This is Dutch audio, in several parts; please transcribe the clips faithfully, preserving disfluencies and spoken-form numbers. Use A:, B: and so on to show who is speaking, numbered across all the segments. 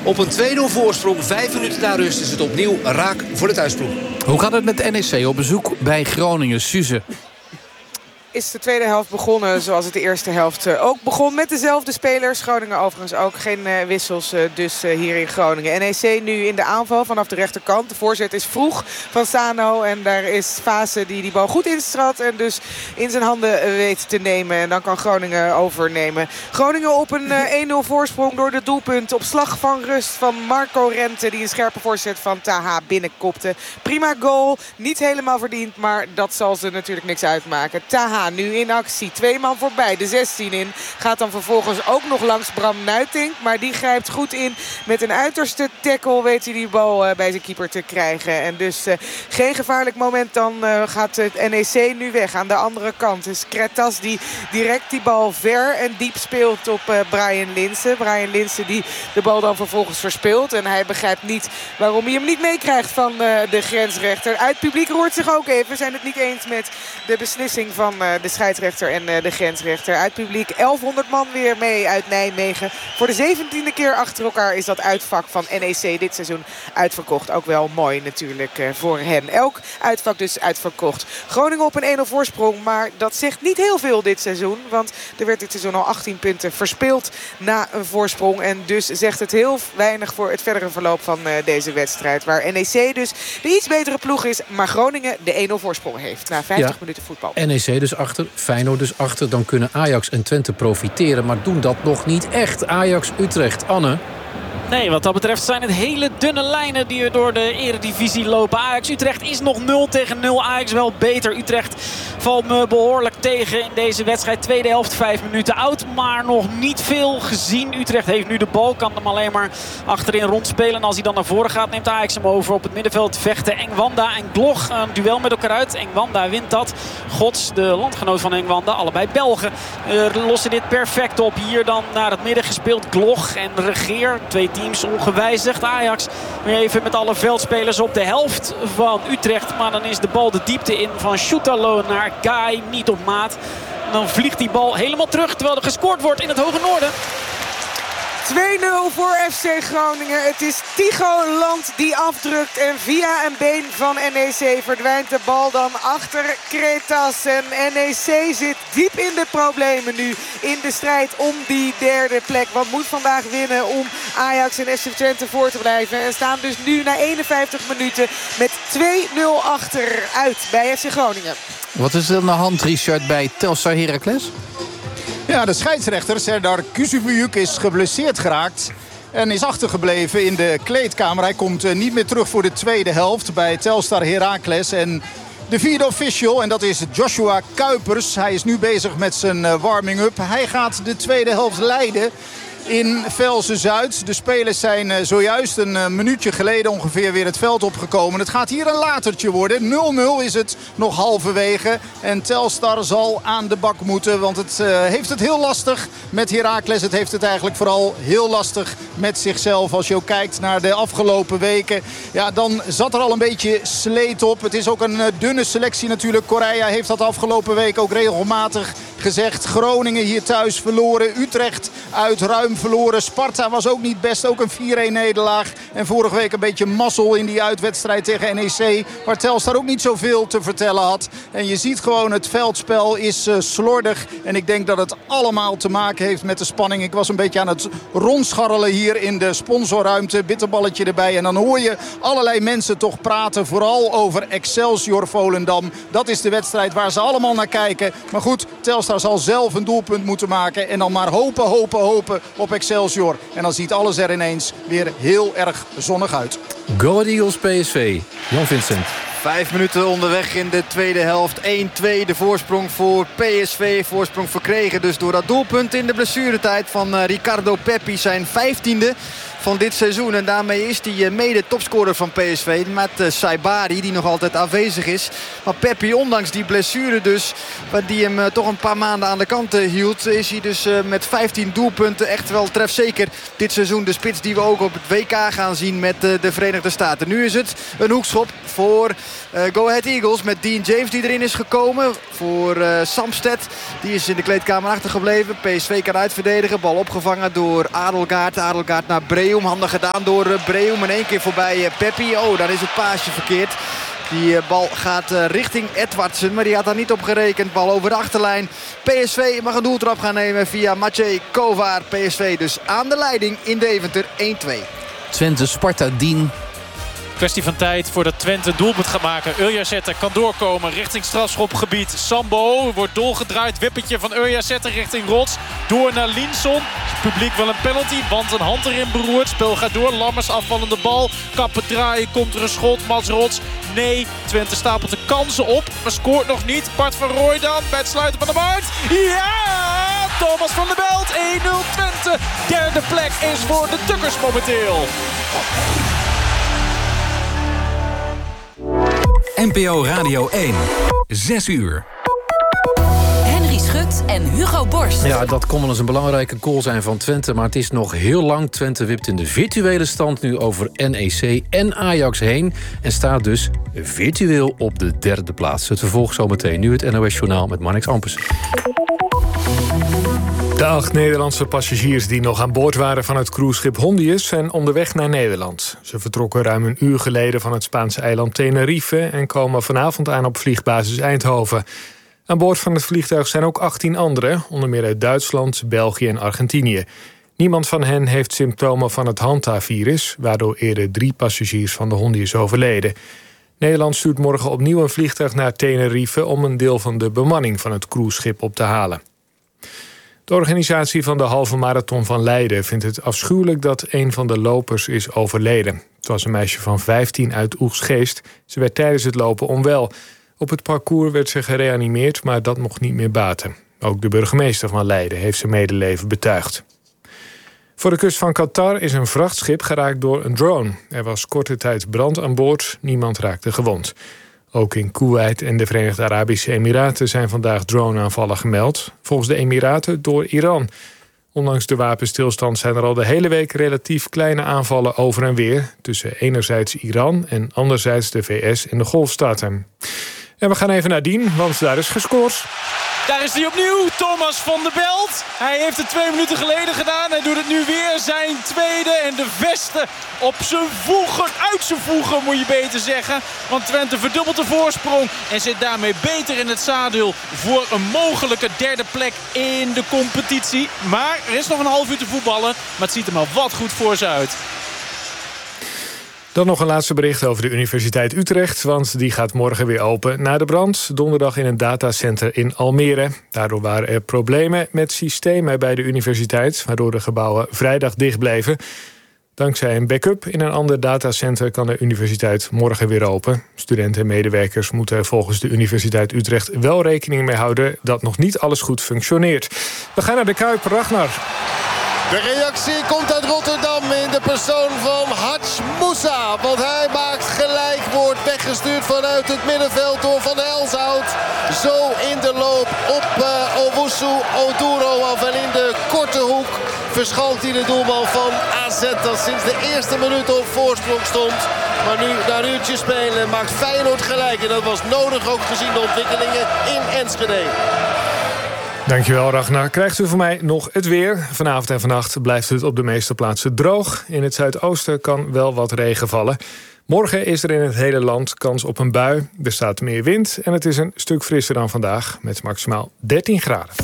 A: Op een twee nul voorsprong, vijf minuten na rust, is het opnieuw raak voor de thuisploeg.
B: Hoe gaat het met N E C op bezoek bij Groningen? Suze?
C: Is de tweede helft begonnen zoals het de eerste helft ook begon. Met dezelfde spelers. Groningen overigens ook. Geen uh, wissels uh, dus uh, hier in Groningen. N E C nu in de aanval vanaf de rechterkant. De voorzet is vroeg van Sano. En daar is Fase die die bal goed instrat. En dus in zijn handen weet te nemen. En dan kan Groningen overnemen. Groningen op een uh, één nul voorsprong door de doelpunt. Op slag van rust van Marco Rente. Die een scherpe voorzet van Taha binnenkopte. Prima goal. Niet helemaal verdiend. Maar dat zal ze natuurlijk niks uitmaken. Taha nu in actie. Twee man voorbij. De zestien in. Gaat dan vervolgens ook nog langs Bram Nuitink. Maar die grijpt goed in. Met een uiterste tackle weet hij die bal uh, bij zijn keeper te krijgen. En dus uh, geen gevaarlijk moment. Dan uh, gaat het N E C nu weg. Aan de andere kant is Kretas die direct die bal ver en diep speelt op uh, Brian Linssen. Brian Linssen die de bal dan vervolgens verspeelt. En hij begrijpt niet waarom hij hem niet meekrijgt van uh, de grensrechter. Uit publiek roert zich ook even. We zijn het niet eens met de beslissing van uh, de scheidsrechter en uh, de grensrechter. Uit publiek elfhonderd man weer mee uit Nijmegen. Voor de zeventiende keer achter elkaar is dat uitvak van N E C dit seizoen uitverkocht. Ook wel mooi natuurlijk uh, voor hen. Elk uitvak dus uitverkocht. Groningen op een één nul voorsprong. Maar dat zegt niet heel veel dit seizoen. Want er werd dit seizoen al achttien punten verspeeld na een voorsprong. En dus zegt het heel weinig voor het verdere verloop van uh, deze wedstrijd. Waar N E C dus de iets betere ploeg is. Maar Groningen de één nul voorsprong heeft na vijftig ja. minuten voetbal.
B: N E C dus achter, Feyenoord dus achter. Dan kunnen Ajax en Twente profiteren. Maar doen dat nog niet echt. Ajax-Utrecht. Anne?
D: Nee, wat dat betreft zijn het hele dunne lijnen die er door de eredivisie lopen. Ajax-Utrecht is nog nul tegen nul. Ajax wel beter. Utrecht valt me behoorlijk tegen in deze wedstrijd. Tweede helft, vijf minuten oud. Maar nog niet veel gezien. Utrecht heeft nu de bal. Kan hem alleen maar achterin rondspelen. En als hij dan naar voren gaat, neemt Ajax hem over. Op het middenveld vechten Engwanda en Gloch. Een duel met elkaar uit. Engwanda wint dat. Gods, de landgenoot van Engwanda. Allebei Belgen uh, lossen dit perfect op. Hier dan naar het midden gespeeld. Gloch en Regeer. Twee teams ongewijzigd. Ajax weer even met alle veldspelers op de helft van Utrecht. Maar dan is de bal de diepte in van Soetalo naar Guy. Niet op maat. En dan vliegt die bal helemaal terug terwijl er gescoord wordt in het Hoge Noorden.
C: twee nul voor F C Groningen. Het is Tycho Land die afdrukt. En via een been van N E C verdwijnt de bal dan achter Kretas. En N E C zit diep in de problemen nu. In de strijd om die derde plek. Wat moet vandaag winnen om Ajax en F C Twente voor te blijven. En staan dus nu na eenenvijftig minuten met twee nul achteruit bij F C Groningen.
B: Wat is er aan de hand, Richard, bij Telstar Heracles?
E: Ja, de scheidsrechter Serdar Kuzubuyuk is geblesseerd geraakt. En is achtergebleven in de kleedkamer. Hij komt niet meer terug voor de tweede helft bij Telstar Heracles. En de vierde official, en dat is Joshua Kuipers. Hij is nu bezig met zijn warming-up. Hij gaat de tweede helft leiden in Velsen-Zuid. De spelers zijn zojuist een minuutje geleden ongeveer weer het veld opgekomen. Het gaat hier een latertje worden. nul nul is het nog halverwege. En Telstar zal aan de bak moeten. Want het uh, heeft het heel lastig met Heracles. Het heeft het eigenlijk vooral heel lastig met zichzelf. Als je ook kijkt naar de afgelopen weken. Ja, dan zat er al een beetje sleet op. Het is ook een uh, dunne selectie natuurlijk. Correa heeft dat afgelopen week ook regelmatig gezegd. Groningen hier thuis verloren. Utrecht uit ruim verloren. Sparta was ook niet best. Ook een vier-een nederlaag. En vorige week een beetje mazzel in die uitwedstrijd tegen N E C. Waar Telstar ook niet zoveel te vertellen had. En je ziet gewoon het veldspel is uh, slordig. En ik denk dat het allemaal te maken heeft met de spanning. Ik was een beetje aan het rondscharrelen hier in de sponsorruimte. Bitterballetje erbij. En dan hoor je allerlei mensen toch praten. Vooral over Excelsior Volendam. Dat is de wedstrijd waar ze allemaal naar kijken. Maar goed, Telstar zal zelf een doelpunt moeten maken. En dan maar hopen, hopen, hopen op Excelsior. En dan ziet alles er ineens weer heel erg zonnig uit.
B: Go Ahead Eagles P S V. Jan Vincent.
F: Vijf minuten onderweg in de tweede helft. één twee de voorsprong voor P S V. Voorsprong verkregen dus door dat doelpunt in de blessuretijd van uh, Ricardo Peppi. Zijn vijftiende van dit seizoen. En daarmee is hij mede topscorer van P S V. Met uh, Saibari, die nog altijd aanwezig is. Maar Peppi, ondanks die blessure dus, die hem uh, toch een paar maanden aan de kant uh, hield, is hij dus uh, met vijftien doelpunten echt wel trefzeker dit seizoen. De spits die we ook op het W K gaan zien met uh, de Verenigde Staten. Nu is het een hoekschop voor uh, Go Ahead Eagles met Dean James die erin is gekomen. Voor uh, Samsted. Die is in de kleedkamer achtergebleven. P S V kan uitverdedigen. Bal opgevangen door Adelgaard. Adelgaard naar Breu. Breum. Handig gedaan door uh, Breum. In één keer voorbij uh, Peppi. Oh, daar is het paasje verkeerd. Die uh, bal gaat uh, richting Edwardsen. Maar die had daar niet op gerekend. Bal over de achterlijn. P S V mag een doeltrap gaan nemen via Maciej Kovar. P S V dus aan de leiding in Deventer één twee.
B: Twente, Sparta, Dien.
D: Kwestie van tijd voordat Twente een doelpunt gaat maken. Urjazetter kan doorkomen richting strafschopgebied. Sambo wordt doorgedraaid. Wippertje van Urjazetter richting Rots. Door naar Linson. Het publiek wil een penalty, want een hand erin beroerd. Spel gaat door. Lammers afvallende bal. Kappen draaien. Komt er een schot. Mats Rots. Nee. Twente stapelt de kansen op. Maar scoort nog niet. Bart van Rooij dan bij het sluiten van de markt. Ja! Thomas van der Belt. één nul Twente. Derde plek is voor de Tukkers momenteel.
G: N P O Radio één. Zes uur.
H: Henry Schut en Hugo Borst.
B: Ja, dat kon wel eens een belangrijke goal zijn van Twente. Maar het is nog heel lang. Twente wipt in de virtuele stand nu over N E C en Ajax heen. En staat dus virtueel op de derde plaats. Het vervolg zometeen. Nu het N O S-journaal met Marnix Ampersen.
I: De acht Nederlandse passagiers die nog aan boord waren van het cruiseschip Hondius zijn onderweg naar Nederland. Ze vertrokken ruim een uur geleden van het Spaanse eiland Tenerife en komen vanavond aan op vliegbasis Eindhoven. Aan boord van het vliegtuig zijn ook achttien anderen, onder meer uit Duitsland, België en Argentinië. Niemand van hen heeft symptomen van het Hanta-virus, waardoor eerder drie passagiers van de Hondius overleden. Nederland stuurt morgen opnieuw een vliegtuig naar Tenerife om een deel van de bemanning van het cruiseschip op te halen. De organisatie van de halve marathon van Leiden vindt het afschuwelijk dat een van de lopers is overleden. Het was een meisje van vijftien uit Oegstgeest. Ze werd tijdens het lopen onwel. Op het parcours werd ze gereanimeerd, maar dat mocht niet meer baten. Ook de burgemeester van Leiden heeft zijn medeleven betuigd. Voor de kust van Qatar is een vrachtschip geraakt door een drone. Er was korte tijd brand aan boord, niemand raakte gewond. Ook in Kuwait en de Verenigde Arabische Emiraten zijn vandaag droneaanvallen gemeld. Volgens de Emiraten door Iran. Ondanks de wapenstilstand zijn er al de hele week relatief kleine aanvallen over en weer tussen enerzijds Iran en anderzijds de V S en de Golfstaten. En we gaan even naar Dien, want daar is gescoord.
D: Daar is hij opnieuw, Thomas van der Belt. Hij heeft het twee minuten geleden gedaan. Hij doet het nu weer, zijn tweede. En de vesten op zijn voegen, uit zijn voegen moet je beter zeggen. Want Twente verdubbelt de voorsprong en zit daarmee beter in het zadel voor een mogelijke derde plek in de competitie. Maar er is nog een half uur te voetballen, maar het ziet er maar wat goed voor ze uit.
I: Dan nog een laatste bericht over de Universiteit Utrecht, want die gaat morgen weer open na de brand. Donderdag in een datacenter in Almere. Daardoor waren er problemen met systemen bij de universiteit, waardoor de gebouwen vrijdag dicht bleven. Dankzij een backup in een ander datacenter kan de universiteit morgen weer open. Studenten en medewerkers moeten er volgens de Universiteit Utrecht wel rekening mee houden dat nog niet alles goed functioneert. We gaan naar de Kuip, Ragnar.
J: De reactie komt uit Rotterdam in de persoon van Hadj Moussa. Want hij maakt gelijk, wordt weggestuurd vanuit het middenveld door Van Elshout. Zo in de loop op uh, Owusu Oduro af en in de korte hoek verschalkt hij de doelman van A Z. Dat sinds de eerste minuut op voorsprong stond. Maar nu na een uurtje spelen maakt Feyenoord gelijk. En dat was nodig ook gezien de ontwikkelingen in Enschede.
I: Dankjewel, Ragnar. Krijgt u van mij nog het weer. Vanavond en vannacht blijft het op de meeste plaatsen droog. In het zuidoosten kan wel wat regen vallen. Morgen is er in het hele land kans op een bui. Er staat meer wind en het is een stuk frisser dan vandaag met maximaal dertien graden.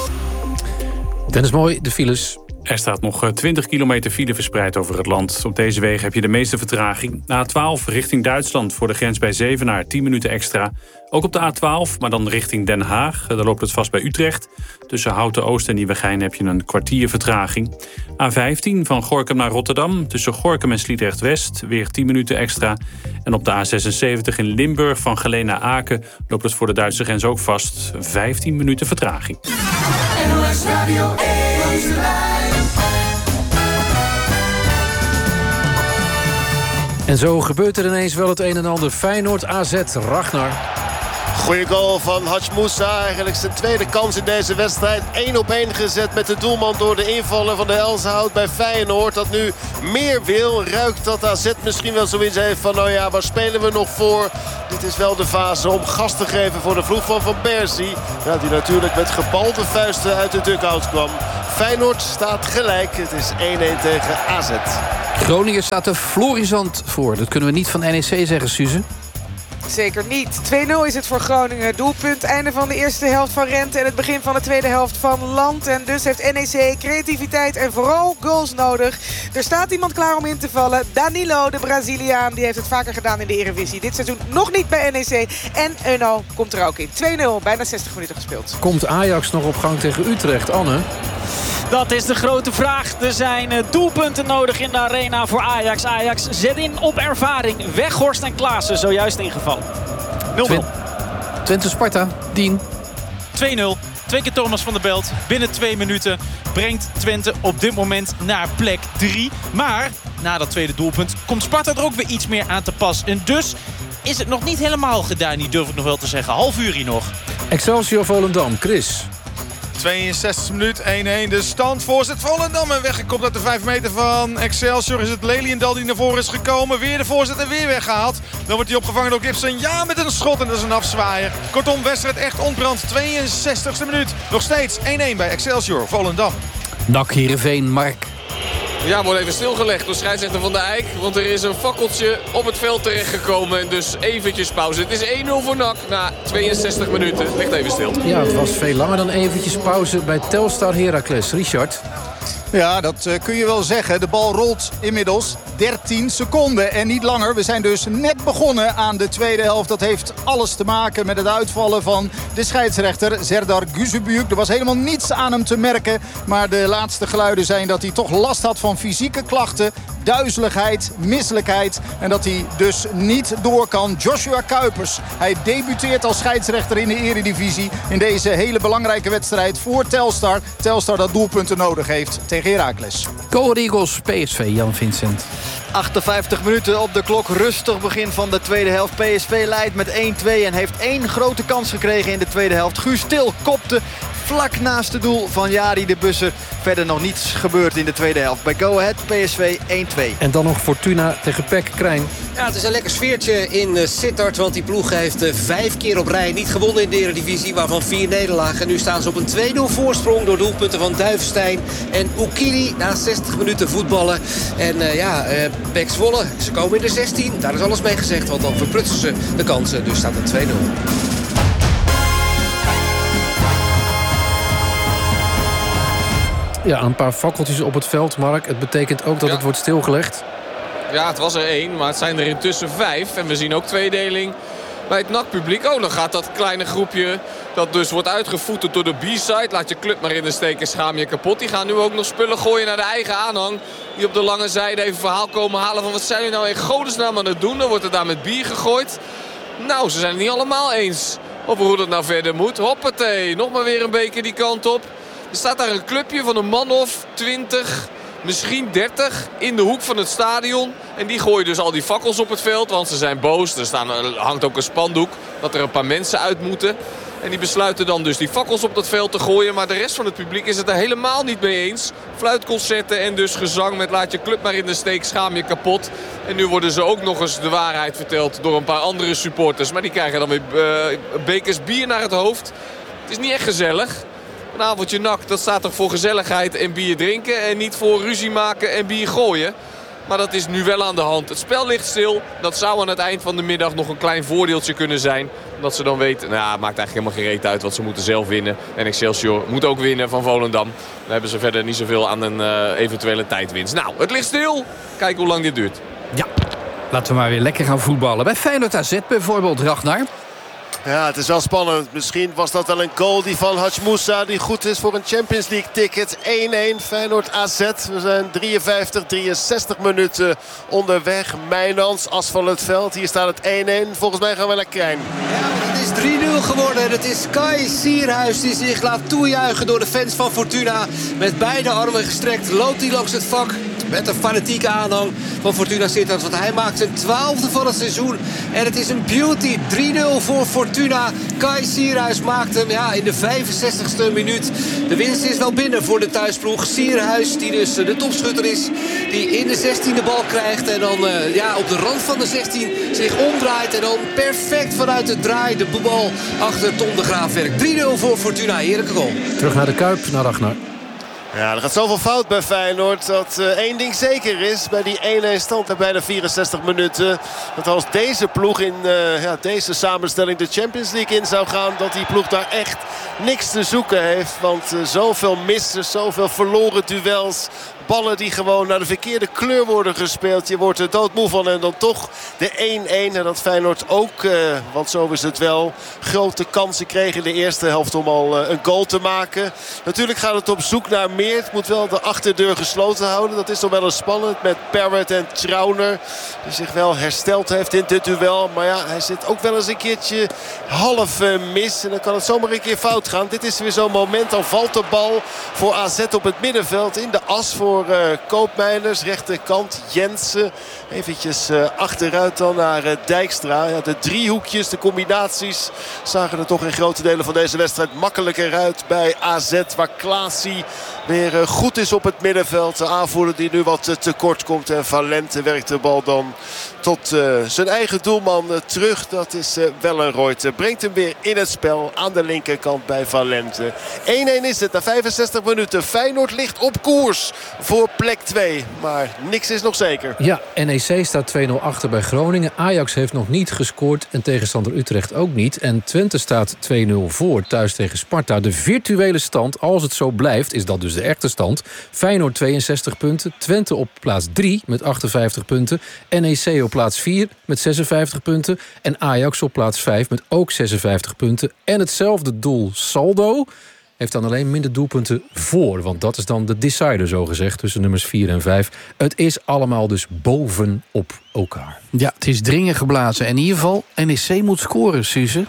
B: Dennis Mooi, de files.
K: Er staat nog twintig kilometer file verspreid over het land. Op deze wegen heb je de meeste vertraging. A twaalf richting Duitsland voor de grens bij Zevenaar, tien minuten extra. Ook op de A twaalf, maar dan richting Den Haag. Daar loopt het vast bij Utrecht. Tussen Houten Oost en Nieuwegein heb je een kwartier vertraging. A vijftien van Gorinchem naar Rotterdam. Tussen Gorinchem en Sliedrecht West weer tien minuten extra. En op de A zesenzeventig in Limburg van Geleen naar Aken loopt het voor de Duitse grens ook vast. vijftien minuten vertraging.
L: N O S Radio één.
B: En zo gebeurt er ineens wel het een en ander. Feyenoord A Z, Ragnar.
J: Goeie goal van Hadj Moussa. Eigenlijk zijn tweede kans in deze wedstrijd. Eén op één gezet met de doelman door de invaller van de Elshout bij Feyenoord. Dat nu meer wil. Ruikt dat A Z misschien wel zoiets heeft van nou ja, waar spelen we nog voor? Dit is wel de fase om gas te geven voor de vroeg van Van Persie. Ja, die natuurlijk met gebalde vuisten uit de dugout kwam. Feyenoord staat gelijk. Het is één-één tegen A Z.
M: Groningen staat er florisant voor. Dat kunnen we niet van N E C zeggen, Suze.
C: Zeker niet. twee nul is het voor Groningen. Doelpunt, einde van de eerste helft van Rente en het begin van de tweede helft van Land. En dus heeft N E C creativiteit en vooral goals nodig. Er staat iemand klaar om in te vallen. Danilo, de Braziliaan, die heeft het vaker gedaan in de Eredivisie. Dit seizoen nog niet bij N E C. En Unal komt er ook in. twee nul, bijna zestig minuten gespeeld.
B: Komt Ajax nog op gang tegen Utrecht, Anne?
D: Dat is de grote vraag. Er zijn doelpunten nodig in de arena voor Ajax. Ajax zet in op ervaring. Weghorst en Klaassen zojuist ingevallen. nul nul.
M: Twente-Sparta, Dien.
N: twee nul. Twee keer Thomas van der Belt. Binnen twee minuten brengt Twente op dit moment naar plek drie. Maar na dat tweede doelpunt komt Sparta er ook weer iets meer aan te pas. En dus is het nog niet helemaal gedaan. Die durf ik nog wel te zeggen. Half uur hier nog.
B: Excelsior Volendam, Chris.
O: tweeënzestigste minuut, één-één. De stand voorzet Volendam. En weggekopt uit de vijf meter van Excelsior is het Leliendal die naar voren is gekomen. Weer de voorzet en weer weggehaald. Dan wordt hij opgevangen door Gibson. Ja, met een schot en dat is een afzwaaier. Kortom, wedstrijd echt ontbrand. tweeënzestigste minuut. Nog steeds één-één bij Excelsior Volendam.
M: N A C Heerenveen, Mark.
P: Ja, wordt even stilgelegd door scheidsrechter Van der Eyck. Want er is een fakkeltje op het veld terechtgekomen. En dus eventjes pauze. Het is één nul voor N A C na tweeënzestig minuten. Ligt even stil.
B: Ja, het was veel langer dan eventjes pauze bij Telstar Heracles. Richard.
E: Ja, dat uh, kun je wel zeggen. De bal rolt inmiddels dertien seconden en niet langer. We zijn dus net begonnen aan de tweede helft. Dat heeft alles te maken met het uitvallen van de scheidsrechter Serdar Gusebuyuk. Er was helemaal niets aan hem te merken. Maar de laatste geluiden zijn dat hij toch last had van fysieke klachten. Duizeligheid, misselijkheid. En dat hij dus niet door kan. Joshua Kuipers, hij debuteert als scheidsrechter in de Eredivisie. In deze hele belangrijke wedstrijd voor Telstar. Telstar dat doelpunten nodig heeft tegen Heracles.
M: Go Ahead Eagles, P S V, Jan Vincent.
F: achtenvijftig minuten op de klok. Rustig begin van de tweede helft. P S V leidt met één twee en heeft één grote kans gekregen in de tweede helft. Guus Til kopte vlak naast het doel van Jari de Busser. Verder nog niets gebeurd in de tweede helft. Bij Go Ahead, P S V één twee.
B: En dan nog Fortuna tegen P E C, Krijn.
A: Ja, het is een lekker sfeertje in uh, Sittard. Want die ploeg heeft uh, vijf keer op rij niet gewonnen in de Eredivisie. Waarvan vier nederlagen. En nu staan ze op een twee nul voorsprong door doelpunten van Duivenstein en Oekiri. Na zestig minuten voetballen. En uh, ja, uh, P E C Zwolle, ze komen in de zestien. Daar is alles mee gezegd. Want dan verprutsen ze de kansen. Dus staat het twee nul.
B: Ja, een paar fakkeltjes op het veld, Mark. Het betekent ook dat
P: ja.
B: het wordt stilgelegd.
P: Ja, het was er één, maar het zijn er intussen vijf. En we zien ook tweedeling bij het N A C-publiek. Oh, dan gaat dat kleine groepje dat dus wordt uitgevoeterd door de B-side. Laat je club maar in de steek en schaam je kapot. Die gaan nu ook nog spullen gooien naar de eigen aanhang. Die op de lange zijde even verhaal komen halen van wat zijn jullie nou in godesnaam aan het doen. Dan wordt er daar met bier gegooid. Nou, ze zijn het niet allemaal eens over hoe dat nou verder moet. Hoppatee, nog maar weer een beker die kant op. Er staat daar een clubje van een man of twintig, misschien dertig in de hoek van het stadion. En die gooien dus al die fakkels op het veld, want ze zijn boos. Er, staan, er hangt ook een spandoek dat er een paar mensen uit moeten. En die besluiten dan dus die fakkels op dat veld te gooien. Maar de rest van het publiek is het er helemaal niet mee eens. Fluitconcerten en dus gezang met laat je club maar in de steek, schaam je kapot. En nu worden ze ook nog eens de waarheid verteld door een paar andere supporters. Maar die krijgen dan weer uh, bekers bier naar het hoofd. Het is niet echt gezellig. Een avondje N A C, dat staat toch voor gezelligheid en bier drinken. En niet voor ruzie maken en bier gooien. Maar dat is nu wel aan de hand. Het spel ligt stil. Dat zou aan het eind van de middag nog een klein voordeeltje kunnen zijn. Omdat ze dan weten, nou het maakt eigenlijk helemaal geen reet uit. Want ze moeten zelf winnen. En Excelsior moet ook winnen van Volendam. Dan hebben ze verder niet zoveel aan een uh, eventuele tijdwinst. Nou, het ligt stil. Kijk hoe lang dit duurt.
M: Ja, laten we maar weer lekker gaan voetballen. Bij Feyenoord A Z bijvoorbeeld, Ragnar.
J: Ja, het is wel spannend. Misschien was dat wel een goal die van Hadj Moussa die goed is voor een Champions League ticket. één-één Feyenoord A Z. We zijn drieënvijftig, drieënzestig minuten onderweg. Mijnans, as van het veld. Hier staat het één-één. Volgens mij gaan we naar Krijn.
A: Ja, het is drie nul geworden. Het is Kai Sierhuis die zich laat toejuichen door de fans van Fortuna. Met beide armen gestrekt loopt hij langs het vak. Met een fanatieke aanhang van Fortuna Sittard. Want hij maakt zijn twaalfde van het seizoen. En het is een beauty. drie nul voor Fortuna. Kai Sierhuis maakt hem ja, in de vijfenzestigste minuut. De winst is wel binnen voor de thuisploeg. Sierhuis, die dus de topschutter is. Die in de zestien de bal krijgt. En dan uh, ja, op de rand van de zestien zich omdraait. En dan perfect vanuit het draai de bal achter Tom de Graaf werkt. drie nul voor Fortuna. Heerlijke goal.
B: Terug naar de Kuip, naar Ragnar.
J: Ja, er gaat zoveel fout bij Feyenoord dat uh, één ding zeker is bij die één-één stand bij bijna vierenzestig minuten. Dat als deze ploeg in uh, ja, deze samenstelling de Champions League in zou gaan, dat die ploeg daar echt niks te zoeken heeft. Want uh, zoveel missen, zoveel verloren duels. Ballen die gewoon naar de verkeerde kleur worden gespeeld. Je wordt er doodmoe van en dan toch de één-één. En dat Feyenoord ook, uh, want zo is het wel, grote kansen kreeg in de eerste helft om al uh, een goal te maken. Natuurlijk gaat het op zoek naar meer. Het moet wel de achterdeur gesloten houden. Dat is toch wel eens spannend met Parrott en Trauner. Die zich wel hersteld heeft in dit duel. Maar ja, hij zit ook wel eens een keertje half uh, mis. En dan kan het zomaar een keer fout gaan. Dit is weer zo'n moment. Dan valt de bal voor A Z op het middenveld in de as voor Voor uh, Koopmeiners, rechterkant Jensen. Eventjes uh, achteruit dan naar uh, Dijkstra. Ja, de driehoekjes, de combinaties zagen er toch in grote delen van deze wedstrijd makkelijker uit bij A Z. Waar Klaasie weer uh, goed is op het middenveld. De aanvoerder die nu wat uh, tekort komt. En Valente werkt de bal dan tot uh, zijn eigen doelman uh, terug. Dat is uh, Wellenreuter. Brengt hem weer in het spel aan de linkerkant bij Valente. één-één is het na vijfenzestig minuten. Feyenoord ligt op koers voor plek twee. Maar niks is nog zeker.
B: Ja, N E C staat twee nul achter bij Groningen. Ajax heeft nog niet gescoord en tegenstander Utrecht ook niet. En Twente staat twee nul voor thuis tegen Sparta. De virtuele stand, als het zo blijft, is dat dus de echte stand. Feyenoord tweeënzestig punten. Twente op plaats drie met achtenvijftig punten. N E C op plaats vier met zesenvijftig punten. En Ajax op plaats vijf met ook zesenvijftig punten. En hetzelfde doel saldo heeft dan alleen minder doelpunten voor. Want dat is dan de decider, zogezegd, tussen nummers vier en vijf. Het is allemaal dus bovenop elkaar.
M: Ja, het is dringen geblazen. En in ieder geval, N E C moet scoren, Suze.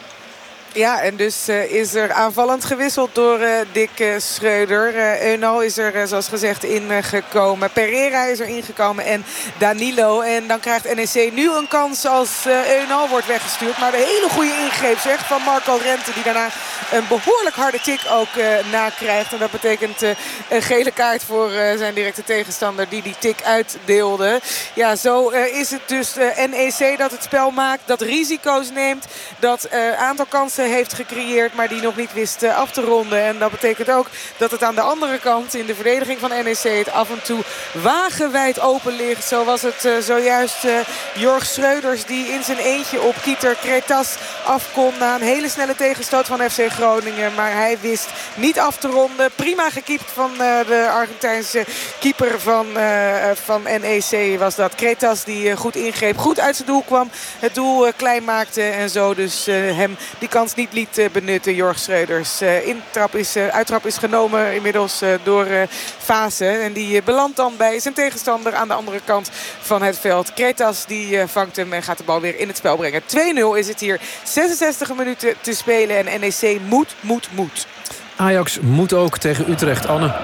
C: Ja, en dus uh, is er aanvallend gewisseld door uh, Dick uh, Schreuder. Uh, Euno is er, uh, zoals gezegd, ingekomen. Uh, Pereira is er ingekomen en Danilo. En dan krijgt N E C nu een kans als uh, Euno wordt weggestuurd. Maar de hele goede ingreep, zeg, van Marco Rente, die daarna een behoorlijk harde tik ook uh, nakrijgt. En dat betekent uh, een gele kaart voor uh, zijn directe tegenstander die die tik uitdeelde. Ja, zo uh, is het dus uh, N E C dat het spel maakt, dat risico's neemt, dat een uh, aantal kansen heeft gecreëerd, maar die nog niet wist uh, af te ronden. En dat betekent ook dat het aan de andere kant in de verdediging van N E C het af en toe wagenwijd open ligt. Zo was het uh, zojuist uh, Jorg Schreuders die in zijn eentje op Kieter Kretas afkomt na een hele snelle tegenstoot van F C Groningen. Maar hij wist niet af te ronden. Prima gekiept van uh, de Argentijnse keeper van, uh, van N E C was dat. Kretas die uh, goed ingreep, goed uit zijn doel kwam. Het doel uh, klein maakte en zo dus uh, hem die kans niet liet uh, benutten, Jorg Schreuders. Uh, intrap is, uh, uittrap is genomen inmiddels uh, door uh, Fase. En die uh, belandt dan bij zijn tegenstander aan de andere kant van het veld. Kretas die uh, vangt hem en gaat de bal weer in het spel brengen. twee nul is het hier. zesenzestig minuten te spelen en N E C moet, moet, moet.
B: Ajax moet ook tegen Utrecht, Anne.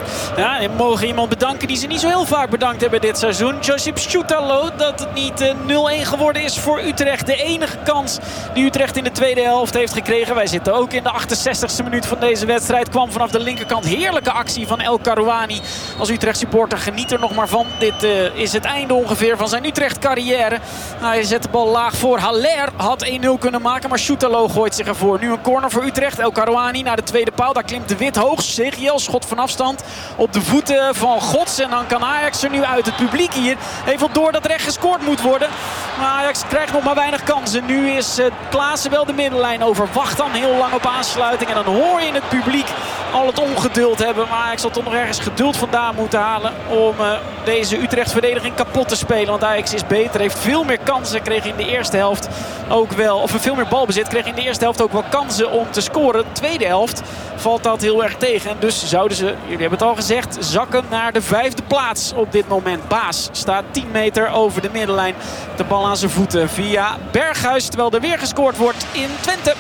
D: Ja, we mogen iemand bedanken die ze niet zo heel vaak bedankt hebben dit seizoen. Josip Schutalo, dat het niet uh, nul-één geworden is voor Utrecht. De enige kans die Utrecht in de tweede helft heeft gekregen. Wij zitten ook in de achtenzestigste minuut van deze wedstrijd. Kwam vanaf de linkerkant heerlijke actie van El Karouani. Als Utrecht supporter geniet er nog maar van. Dit uh, is het einde ongeveer van zijn Utrecht carrière. Hij zet de bal laag voor. Haller had één nul kunnen maken, maar Schutalo gooit zich ervoor. Nu een corner voor Utrecht. El Karouani naar de tweede paal. Daar klimt de Wit hoog. Segiel schot van afstand op de voeten van Gods. En dan kan Ajax er nu uit. Het publiek hier heeft wel door dat recht gescoord moet worden. Maar Ajax krijgt nog maar weinig kansen. Nu is uh, Klaassen wel de middenlijn over. Wacht dan heel lang op aansluiting. En dan hoor je in het publiek al het ongeduld hebben. Maar Ajax zal toch nog ergens geduld vandaan moeten halen om uh, deze Utrecht-verdediging kapot te spelen. Want Ajax is beter. Heeft veel meer kansen. Kreeg in de eerste helft ook wel, of veel meer balbezit. Kreeg in de eerste helft ook wel kansen om te scoren. De tweede helft valt dat heel erg tegen. En dus zouden ze, jullie hebben het al gezegd, zakken naar de vijfde plaats op dit moment. Baas staat tien meter over de middenlijn. De bal aan zijn voeten via Berghuis. Terwijl er weer gescoord wordt in Twente.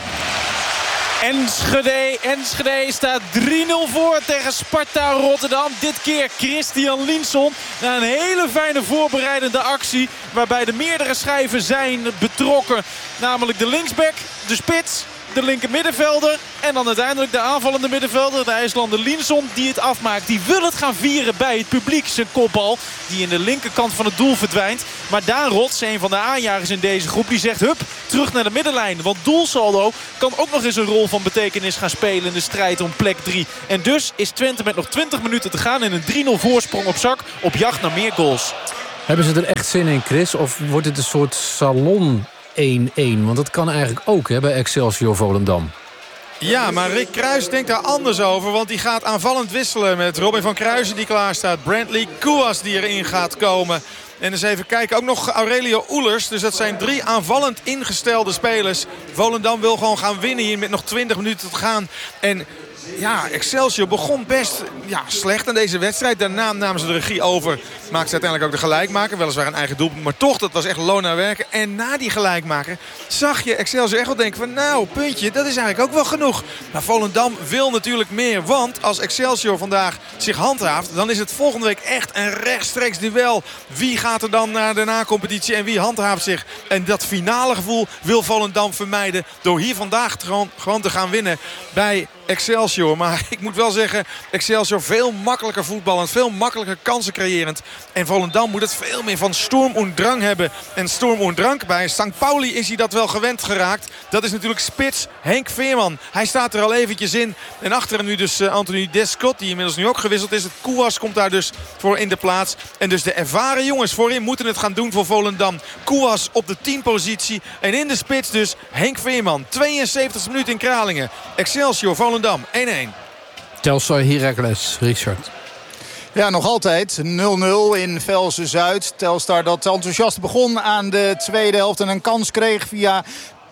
N: Enschede, Enschede staat drie nul voor tegen Sparta Rotterdam. Dit keer Christian Linson. Na een hele fijne voorbereidende actie waarbij de meerdere schijven zijn betrokken. Namelijk de linksback, de spits de linker middenvelder. En dan uiteindelijk de aanvallende middenvelder, de IJslander Linson, die het afmaakt. Die wil het gaan vieren bij het publiek, zijn kopbal. Die in de linkerkant van het doel verdwijnt. Maar Daan Rots, een van de aanjagers in deze groep, die zegt hup, terug naar de middenlijn. Want doelsaldo kan ook nog eens een rol van betekenis gaan spelen in de strijd om plek drie. En dus is Twente met nog twintig minuten te gaan in een drie nul voorsprong op zak op jacht naar meer goals.
B: Hebben ze er echt zin in, Chris? Of wordt het een soort salon één-één? Want dat kan eigenlijk ook, hè, bij Excelsior Volendam.
O: Ja, maar Rick Kruijs denkt daar anders over. Want die gaat aanvallend wisselen met Robin van Kruijsen die klaar staat. Brantley Kouas die erin gaat komen. En eens even kijken, ook nog Aurelio Oelers. Dus dat zijn drie aanvallend ingestelde spelers. Volendam wil gewoon gaan winnen hier met nog twintig minuten te gaan. En ja, Excelsior begon best ja, slecht aan deze wedstrijd. Daarna namen ze de regie over. Maakte ze uiteindelijk ook de gelijkmaker. Weliswaar een eigen doelpunt. Maar toch, dat was echt loon naar werken. En na die gelijkmaker zag je Excelsior echt wel denken van nou, puntje, dat is eigenlijk ook wel genoeg. Maar Volendam wil natuurlijk meer. Want als Excelsior vandaag zich handhaaft, dan is het volgende week echt een rechtstreeks duel. Wie gaat er dan naar de na-competitie en wie handhaaft zich? En dat finale gevoel wil Volendam vermijden door hier vandaag gewoon, gewoon te gaan winnen bij Excelsior. Maar ik moet wel zeggen, Excelsior veel makkelijker voetballend, veel makkelijker kansen creërend. En Volendam moet het veel meer van Sturm und Drang hebben. En Sturm und Drang, bij Sankt Pauli is hij dat wel gewend geraakt. Dat is natuurlijk spits Henk Veerman. Hij staat er al eventjes in. En achter hem nu dus uh, Anthony Descott, die inmiddels nu ook gewisseld is. Het Kouas komt daar dus voor in de plaats. En dus de ervaren jongens voorin moeten het gaan doen voor Volendam. Kouas op de tien positie. En in de spits dus Henk Veerman. tweeënzeventigste minuut in Kralingen. Excelsior Volendam één-één.
M: Telstar Heracles, Richard.
E: Ja, nog altijd nul nul in Velsen-Zuid. Telstar dat enthousiast begon aan de tweede helft en een kans kreeg via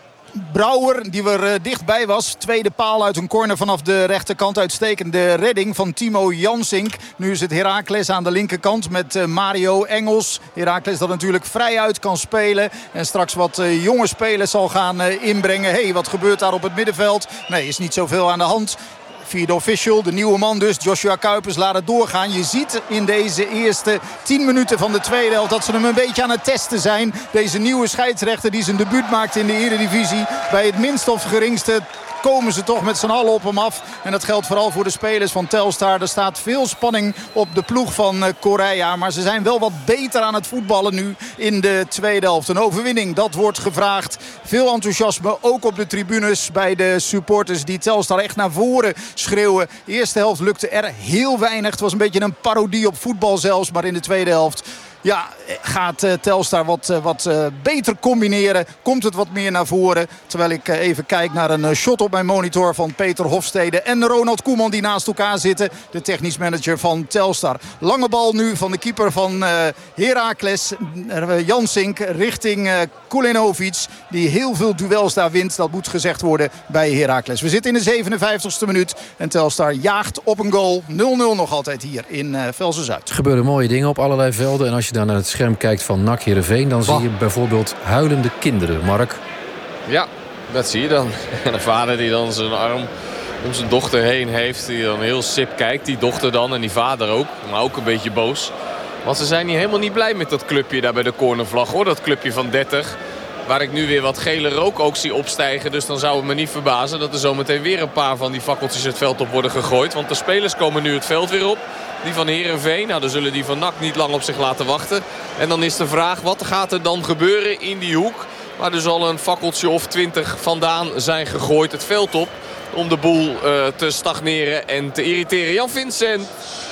E: Brouwer, die er uh, dichtbij was. Tweede paal uit een corner vanaf de rechterkant. Uitstekende redding van Timo Jansink. Nu is het Heracles aan de linkerkant met uh, Mario Engels. Heracles dat natuurlijk vrij uit kan spelen. En straks wat uh, jonge spelers zal gaan uh, inbrengen. Hé, hey, wat gebeurt daar op het middenveld? Nee, is niet zoveel aan de hand. Vierde official, de nieuwe man dus, Joshua Kuipers, laat het doorgaan. Je ziet in deze eerste tien minuten van de tweede helft dat ze hem een beetje aan het testen zijn. Deze nieuwe scheidsrechter die zijn debuut maakt in de Eredivisie. Bij het minst of geringste komen ze toch met z'n allen op hem af. En dat geldt vooral voor de spelers van Telstar. Er staat veel spanning op de ploeg van Correa. Maar ze zijn wel wat beter aan het voetballen nu in de tweede helft. Een overwinning, dat wordt gevraagd. Veel enthousiasme, ook op de tribunes bij de supporters die Telstar echt naar voren schreeuwen. De eerste helft lukte er heel weinig. Het was een beetje een parodie op voetbal zelfs. Maar in de tweede helft ja, gaat uh, Telstar wat, uh, wat uh, beter combineren. Komt het wat meer naar voren. Terwijl ik uh, even kijk naar een uh, shot op mijn monitor van Peter Hofstede en Ronald Koeman die naast elkaar zitten. De technisch manager van Telstar. Lange bal nu van de keeper van uh, Heracles, uh, Jansink, richting uh, Kulinovic. Die heel veel duels daar wint. Dat moet gezegd worden bij Heracles. We zitten in de zevenenvijftigste minuut. En Telstar jaagt op een goal. nul nul nog altijd hier in uh, Velsen-Zuid.
B: Er gebeuren mooie dingen op allerlei velden. En als je dan naar het scherm kijkt van N A C Heerenveen, dan bah. zie je bijvoorbeeld huilende kinderen. Mark?
P: Ja, dat zie je dan. En een vader die dan zijn arm om zijn dochter heen heeft. Die dan heel sip kijkt. Die dochter dan en die vader ook. Maar ook een beetje boos. Want ze zijn niet helemaal niet blij met dat clubje daar bij de cornervlag, hoor. Dat clubje van dertig. Waar ik nu weer wat gele rook ook zie opstijgen. Dus dan zou het me niet verbazen dat er zometeen weer een paar van die fakkeltjes het veld op worden gegooid. Want de spelers komen nu het veld weer op. Die van Heerenveen, nou dan zullen die van N A C niet lang op zich laten wachten. En dan is de vraag, wat gaat er dan gebeuren in die hoek? Waar dus al een fakkeltje of twintig vandaan zijn gegooid het veld op. Om de boel uh, te stagneren en te irriteren. Jan Vincent.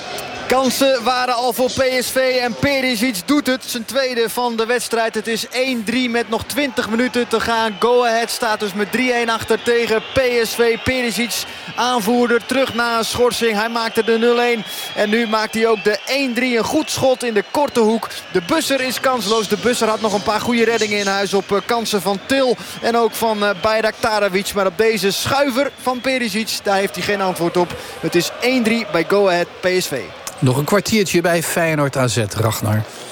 F: Kansen waren al voor P S V en Perisic doet het. Zijn tweede van de wedstrijd. Het is één drie met nog twintig minuten te gaan. Go Ahead staat dus met drie-een achter tegen P S V. Perisic, aanvoerder, terug na een schorsing. Hij maakte de nul-een. En nu maakt hij ook de één drie. Een goed schot in de korte hoek. De Busser is kansloos. De Busser had nog een paar goede reddingen in huis op kansen van Til. En ook van Bajraktarevic. Maar op deze schuiver van Perisic, daar heeft hij geen antwoord op. Het is één drie bij Go Ahead P S V.
M: Nog een kwartiertje bij Feyenoord A Z, Ragnar.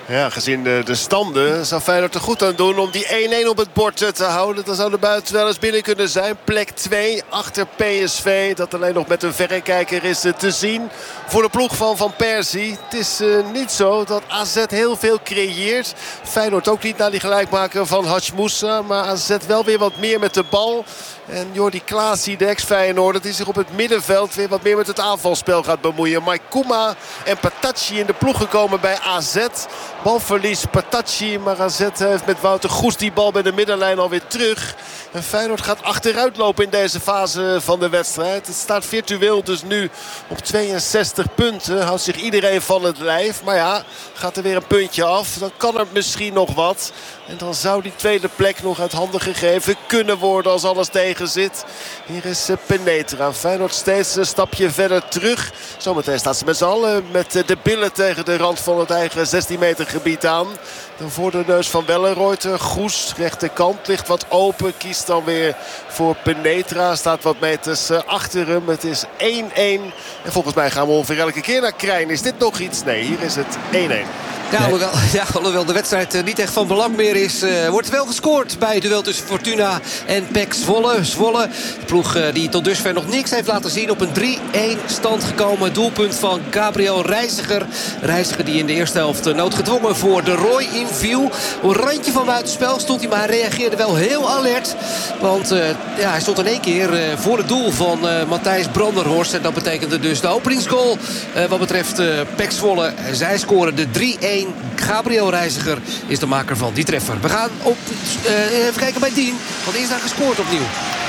J: Ja, gezien de, de standen zou Feyenoord er goed aan doen om die één-één op het bord te houden. Dan zou de buiten wel eens binnen kunnen zijn. Plek twee achter P S V. Dat alleen nog met een verrekijker is te zien voor de ploeg van Van Persie. Het is uh, niet zo dat A Z heel veel creëert. Feyenoord ook niet naar die gelijkmaker van Hadj Moussa. Maar A Z wel weer wat meer met de bal. En Jordi Klaasie, de ex-Feyenoorder, die zich op het middenveld weer wat meer met het aanvalspel gaat bemoeien. Maikuma en Patachi in de ploeg gekomen bij A Z. Balverlies Patachi, maar A Z heeft met Wouter Goes die bal bij de middenlijn alweer terug. En Feyenoord gaat achteruit lopen in deze fase van de wedstrijd. Het staat virtueel dus nu op tweeënzestig punten. Houdt zich iedereen van het lijf. Maar ja, gaat er weer een puntje af. Dan kan er misschien nog wat. En dan zou die tweede plek nog uit handen gegeven kunnen worden als alles tegen zit. Hier is Penetra. Feyenoord steeds een stapje verder terug. Zometeen staat ze met z'n allen met de billen tegen de rand van het eigen zestien meter gebied aan. Dan voor de neus van Wellenreuter. Goes, rechterkant, ligt wat open. Kiest dan weer voor Penetra. Staat wat meters achter hem. Het is één-één. En volgens mij gaan we ongeveer elke keer naar Krijn. Is dit nog iets? Nee, hier is het één-één.
A: Ja, alhoewel, ja, alhoewel de wedstrijd uh, niet echt van belang meer is, uh, wordt wel gescoord bij het duel tussen Fortuna en P E C Zwolle. Zwolle, de ploeg uh, die tot dusver nog niks heeft laten zien, op een drie-één stand gekomen. Doelpunt van Gabriel Reiziger. Reiziger die in de eerste helft uh, noodgedwongen voor de Roy inviel. Op een randje van buitenspel stond hij, maar hij reageerde wel heel alert. Want uh, ja, hij stond in één keer uh, voor het doel van uh, Matthijs Branderhorst. En dat betekende dus de openingsgoal uh, wat betreft uh, P E C Zwolle. Zij scoren de drie-één. Gabriel Reiziger is de maker van die treffer. We gaan op, uh, even kijken bij Dien. Want is daar gescoord opnieuw.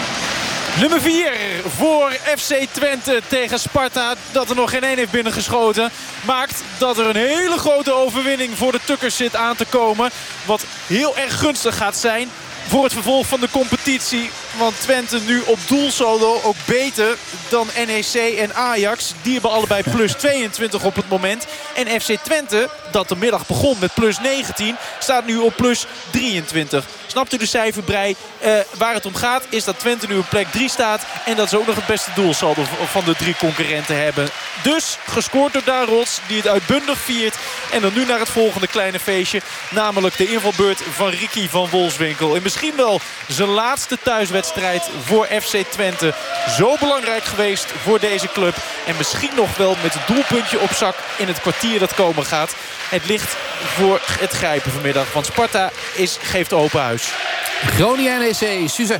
N: Nummer vier voor F C Twente tegen Sparta. Dat er nog geen één heeft binnengeschoten. Maakt dat er een hele grote overwinning voor de Tukkers zit aan te komen. Wat heel erg gunstig gaat zijn voor het vervolg van de competitie. Want Twente nu op doelsaldo ook beter dan N E C en Ajax. Die hebben allebei plus tweeëntwintig op het moment. En F C Twente, dat de middag begon met plus negentien, staat nu op plus drieëntwintig. Snapt u de cijferbrei? Uh, waar het om gaat is dat Twente nu op plek drie staat. En dat ze ook nog het beste doelsaldo van de drie concurrenten hebben. Dus gescoord door Daan Rots, die het uitbundig viert. En dan nu naar het volgende kleine feestje. Namelijk de invalbeurt van Ricky van Wolfswinkel. En misschien wel zijn laatste thuiswedstrijd voor F C Twente. Zo belangrijk geweest voor deze club. En misschien nog wel met het doelpuntje op zak in het kwartier dat komen gaat. Het ligt voor het grijpen vanmiddag. Want Sparta is, geeft open huis.
M: Groningen N E C, Suze.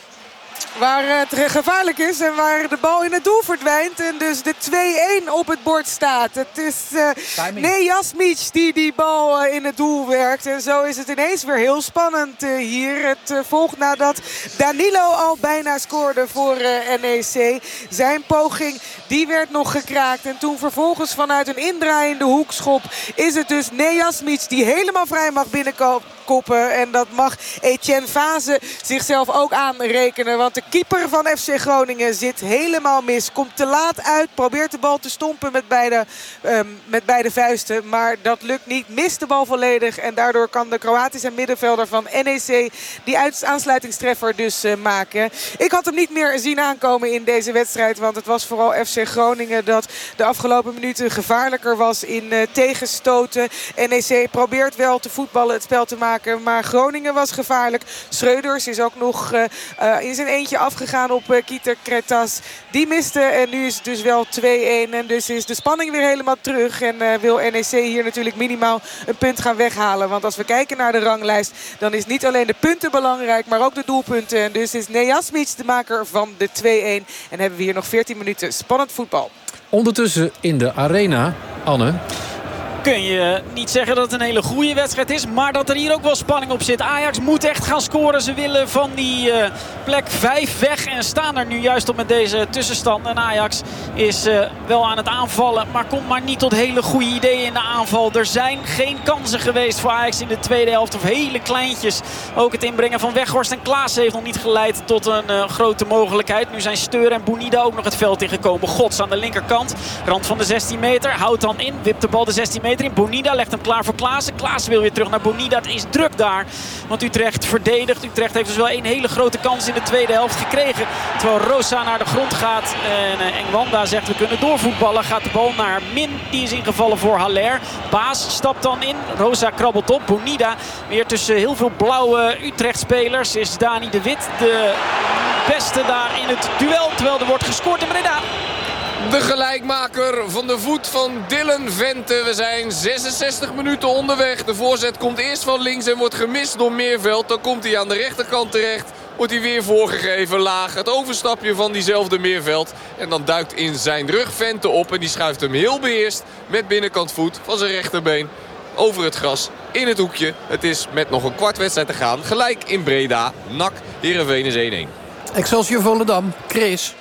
C: Waar het gevaarlijk is en waar de bal in het doel verdwijnt. En dus de twee-één op het bord staat. Het is uh, Nejasmic die die bal uh, in het doel werkt. En zo is het ineens weer heel spannend uh, hier. Het uh, volgt nadat Danilo al bijna scoorde voor uh, N E C. Zijn poging die werd nog gekraakt. En toen vervolgens vanuit een indraaiende hoekschop is het dus Nejasmic die helemaal vrij mag binnenkoppen. En dat mag Etienne Vaze zichzelf ook aanrekenen. Want de keeper van F C Groningen zit helemaal mis. Komt te laat uit. Probeert de bal te stompen met beide, um, met beide vuisten. Maar dat lukt niet. Mist de bal volledig. En daardoor kan de Kroatische middenvelder van N E C die aansluitingstreffer dus uh, maken. Ik had hem niet meer zien aankomen in deze wedstrijd. Want het was vooral F C Groningen dat de afgelopen minuten gevaarlijker was in uh, tegenstoten. N E C probeert wel te voetballen, het spel te maken. Maar Groningen was gevaarlijk. Schreuders is ook nog uh, uh, in zijn eentje afgegaan op uh, Kieter Kretas. Die miste en nu is het dus wel twee-één. En dus is de spanning weer helemaal terug. En uh, wil N E C hier natuurlijk minimaal een punt gaan weghalen. Want als we kijken naar de ranglijst, dan is niet alleen de punten belangrijk, maar ook de doelpunten. En dus is Nejasmic de maker van de twee-één. En hebben we hier nog veertien minuten spannend voetbal.
B: Ondertussen in de arena, Anne.
D: Kun je niet zeggen dat het een hele goede wedstrijd is. Maar dat er hier ook wel spanning op zit. Ajax moet echt gaan scoren. Ze willen van die uh, plek vijf weg. En staan er nu juist op met deze tussenstand. En Ajax is uh, wel aan het aanvallen. Maar komt maar niet tot hele goede ideeën in de aanval. Er zijn geen kansen geweest voor Ajax in de tweede helft. Of hele kleintjes. Ook het inbrengen van Weghorst en Klaas heeft nog niet geleid tot een uh, grote mogelijkheid. Nu zijn Steur en Bounida ook nog het veld ingekomen. Gods aan de linkerkant. Rand van de zestien meter. Houdt dan in. Wipt de bal de zestien meter meter in. Bonida legt hem klaar voor Klaassen. Klaassen wil weer terug naar Bonida. Het is druk daar. Want Utrecht verdedigt. Utrecht heeft dus wel een hele grote kans in de tweede helft gekregen. Terwijl Rosa naar de grond gaat. En uh, Engwanda zegt we kunnen doorvoetballen. Gaat de bal naar Min. Die is ingevallen voor Haller. Baas stapt dan in. Rosa krabbelt op. Bonida weer tussen heel veel blauwe Utrecht-spelers. Is Dani de Wit de beste daar in het duel. Terwijl er wordt gescoord in Breda.
P: De gelijkmaker van de voet van Dylan Vente. We zijn zesenzestig minuten onderweg. De voorzet komt eerst van links en wordt gemist door Meerveld. Dan komt hij aan de rechterkant terecht. Wordt hij weer voorgegeven laag. Het overstapje van diezelfde Meerveld. En dan duikt in zijn rug Vente op. En die schuift hem heel beheerst met binnenkant voet van zijn rechterbeen over het gras in het hoekje. Het is met nog een kwart wedstrijd te gaan. Gelijk in Breda. N A C Heerenveen is één-één.
M: Excelsior Volendam. Chris.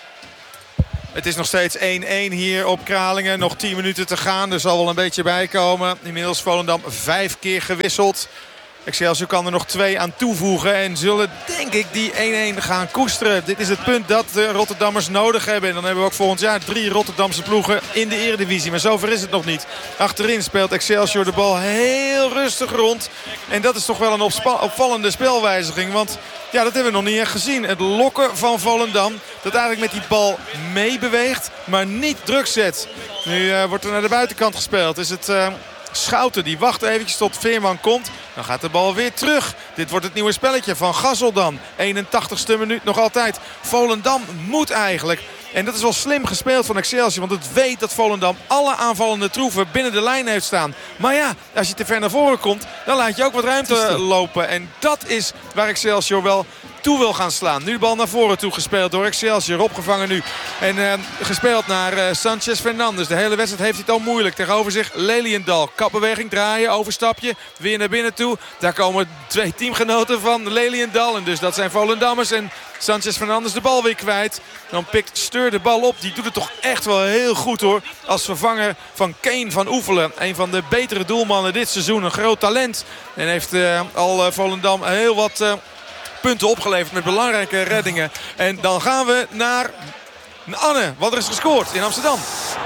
O: Het is nog steeds één-één hier op Kralingen. Nog tien minuten te gaan. Er zal wel een beetje bij komen. Inmiddels Volendam vijf keer gewisseld. Excelsior kan er nog twee aan toevoegen. En zullen denk ik die één-één gaan koesteren. Dit is het punt dat de Rotterdammers nodig hebben. En dan hebben we ook volgend jaar drie Rotterdamse ploegen in de Eredivisie. Maar zover is het nog niet. Achterin speelt Excelsior de bal heel rustig rond. En dat is toch wel een opvallende spelwijziging. Want ja, dat hebben we nog niet echt gezien. Het lokken van Volendam. Dat eigenlijk met die bal meebeweegt. Maar niet druk zet. Nu uh, wordt er naar de buitenkant gespeeld. Is het... Uh, Schouten die wacht eventjes tot Veerman komt. Dan gaat de bal weer terug. Dit wordt het nieuwe spelletje van Gassel dan. eenentachtigste minuut nog altijd. Volendam moet eigenlijk. En dat is wel slim gespeeld van Excelsior. Want het weet dat Volendam alle aanvallende troeven binnen de lijn heeft staan. Maar ja, als je te ver naar voren komt, dan laat je ook wat ruimte lopen. En dat is waar Excelsior wel toe wil gaan slaan. Nu de bal naar voren toe gespeeld door Excelsior. Opgevangen nu. En uh, gespeeld naar uh, Sanchez Fernandes. De hele wedstrijd heeft hij het al moeilijk. Tegenover zich Leliendal. Kapbeweging draaien. Overstapje. Weer naar binnen toe. Daar komen twee teamgenoten van Leliendal. En dus dat zijn Volendammers. En Sanchez Fernandes de bal weer kwijt. Dan pikt Steur de bal op. Die doet het toch echt wel heel goed hoor. Als vervanger van Kane van Oefelen. Een van de betere doelmannen dit seizoen. Een groot talent. En heeft uh, al uh, Volendam heel wat... Uh, punten opgeleverd met belangrijke reddingen. En dan gaan we naar Anne. Wat er is gescoord in Amsterdam.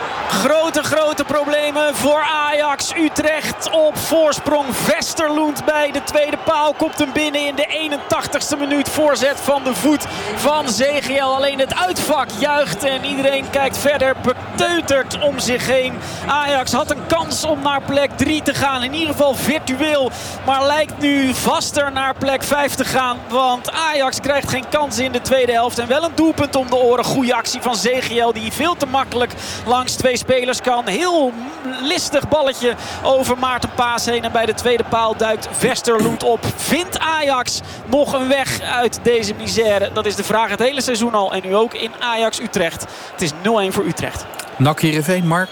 D: Grote, grote problemen voor Ajax. Utrecht op voorsprong. Westerloend bij de tweede paal. Komt hem binnen in de eenentachtigste minuut. Voorzet van de voet van Zegiel. Alleen het uitvak juicht en iedereen kijkt verder beteuterd om zich heen. Ajax had een kans om naar plek drie te gaan. In ieder geval virtueel. Maar lijkt nu vaster naar plek vijf te gaan. Want Ajax krijgt geen kans in de tweede helft. En wel een doelpunt om de oren. Goede actie van Zegiel die veel te makkelijk langs twee spelers kan. Heel listig balletje over Maarten Paas heen. En bij de tweede paal duikt Westerloend op. Vindt Ajax nog een weg uit deze misère? Dat is de vraag het hele seizoen al. En nu ook in Ajax-Utrecht. Het is nul-één voor Utrecht.
M: N A C Heerenveen, Mark.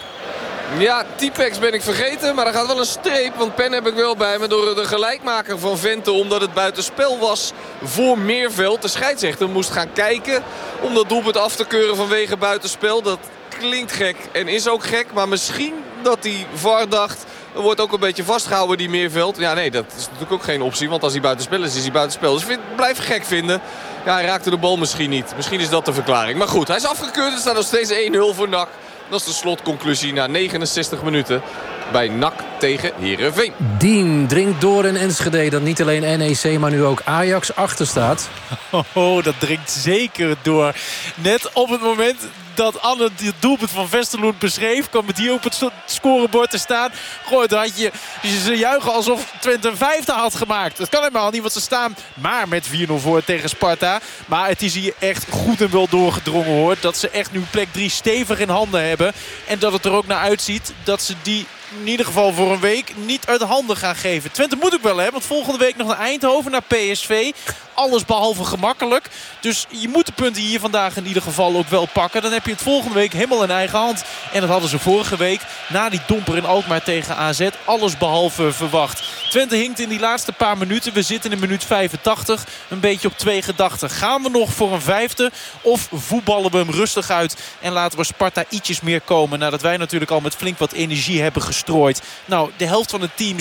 P: Ja, Typex ben ik vergeten, maar er gaat wel een streep. Want pen heb ik wel bij me door de gelijkmaker van Vente. Omdat het buitenspel was voor Meerveld. De scheidsrechter moest gaan kijken om dat doelpunt af te keuren vanwege buitenspel. Dat klinkt gek en is ook gek. Maar misschien dat die V A R dacht... Er wordt ook een beetje vastgehouden die Meerveld. Ja, nee, dat is natuurlijk ook geen optie. Want als hij buitenspel is, is hij buitenspel. Dus ik vind, blijf gek vinden. Ja, hij raakte de bal misschien niet. Misschien is dat de verklaring. Maar goed, hij is afgekeurd. Er staat nog steeds één nul voor N A C. Dat is de slotconclusie na negenenzestig minuten bij N A C tegen Heerenveen.
B: Dien dringt door in Enschede dat niet alleen N E C, maar nu ook Ajax achter staat.
N: Oh, dat dringt zeker door. Net op het moment dat Anne het doelpunt van Westerloend beschreef, kwam het hier op het scorebord te staan. Goh, dan had je ze juichen alsof Twente een vijfde had gemaakt. Dat kan helemaal niet, want ze staan maar met vier nul voor tegen Sparta. Maar het is hier echt goed en wel doorgedrongen hoor. Dat ze echt nu plek drie stevig in handen hebben. En dat het er ook naar uitziet dat ze die in ieder geval voor een week niet uit handen gaan geven. Twente moet ook wel, hè, want volgende week nog naar Eindhoven, naar P S V. Alles behalve gemakkelijk. Dus je moet de punten hier vandaag in ieder geval ook wel pakken. Dan heb je het volgende week helemaal in eigen hand. En dat hadden ze vorige week na die domper in Alkmaar tegen A Z. Alles behalve verwacht. Twente hinkt in die laatste paar minuten. We zitten in minuut vijfentachtig. Een beetje op twee gedachten. Gaan we nog voor een vijfde? Of voetballen we hem rustig uit? En laten we Sparta ietsjes meer komen. Nadat wij natuurlijk al met flink wat energie hebben gestrooid. Nou, de helft van het team zegt...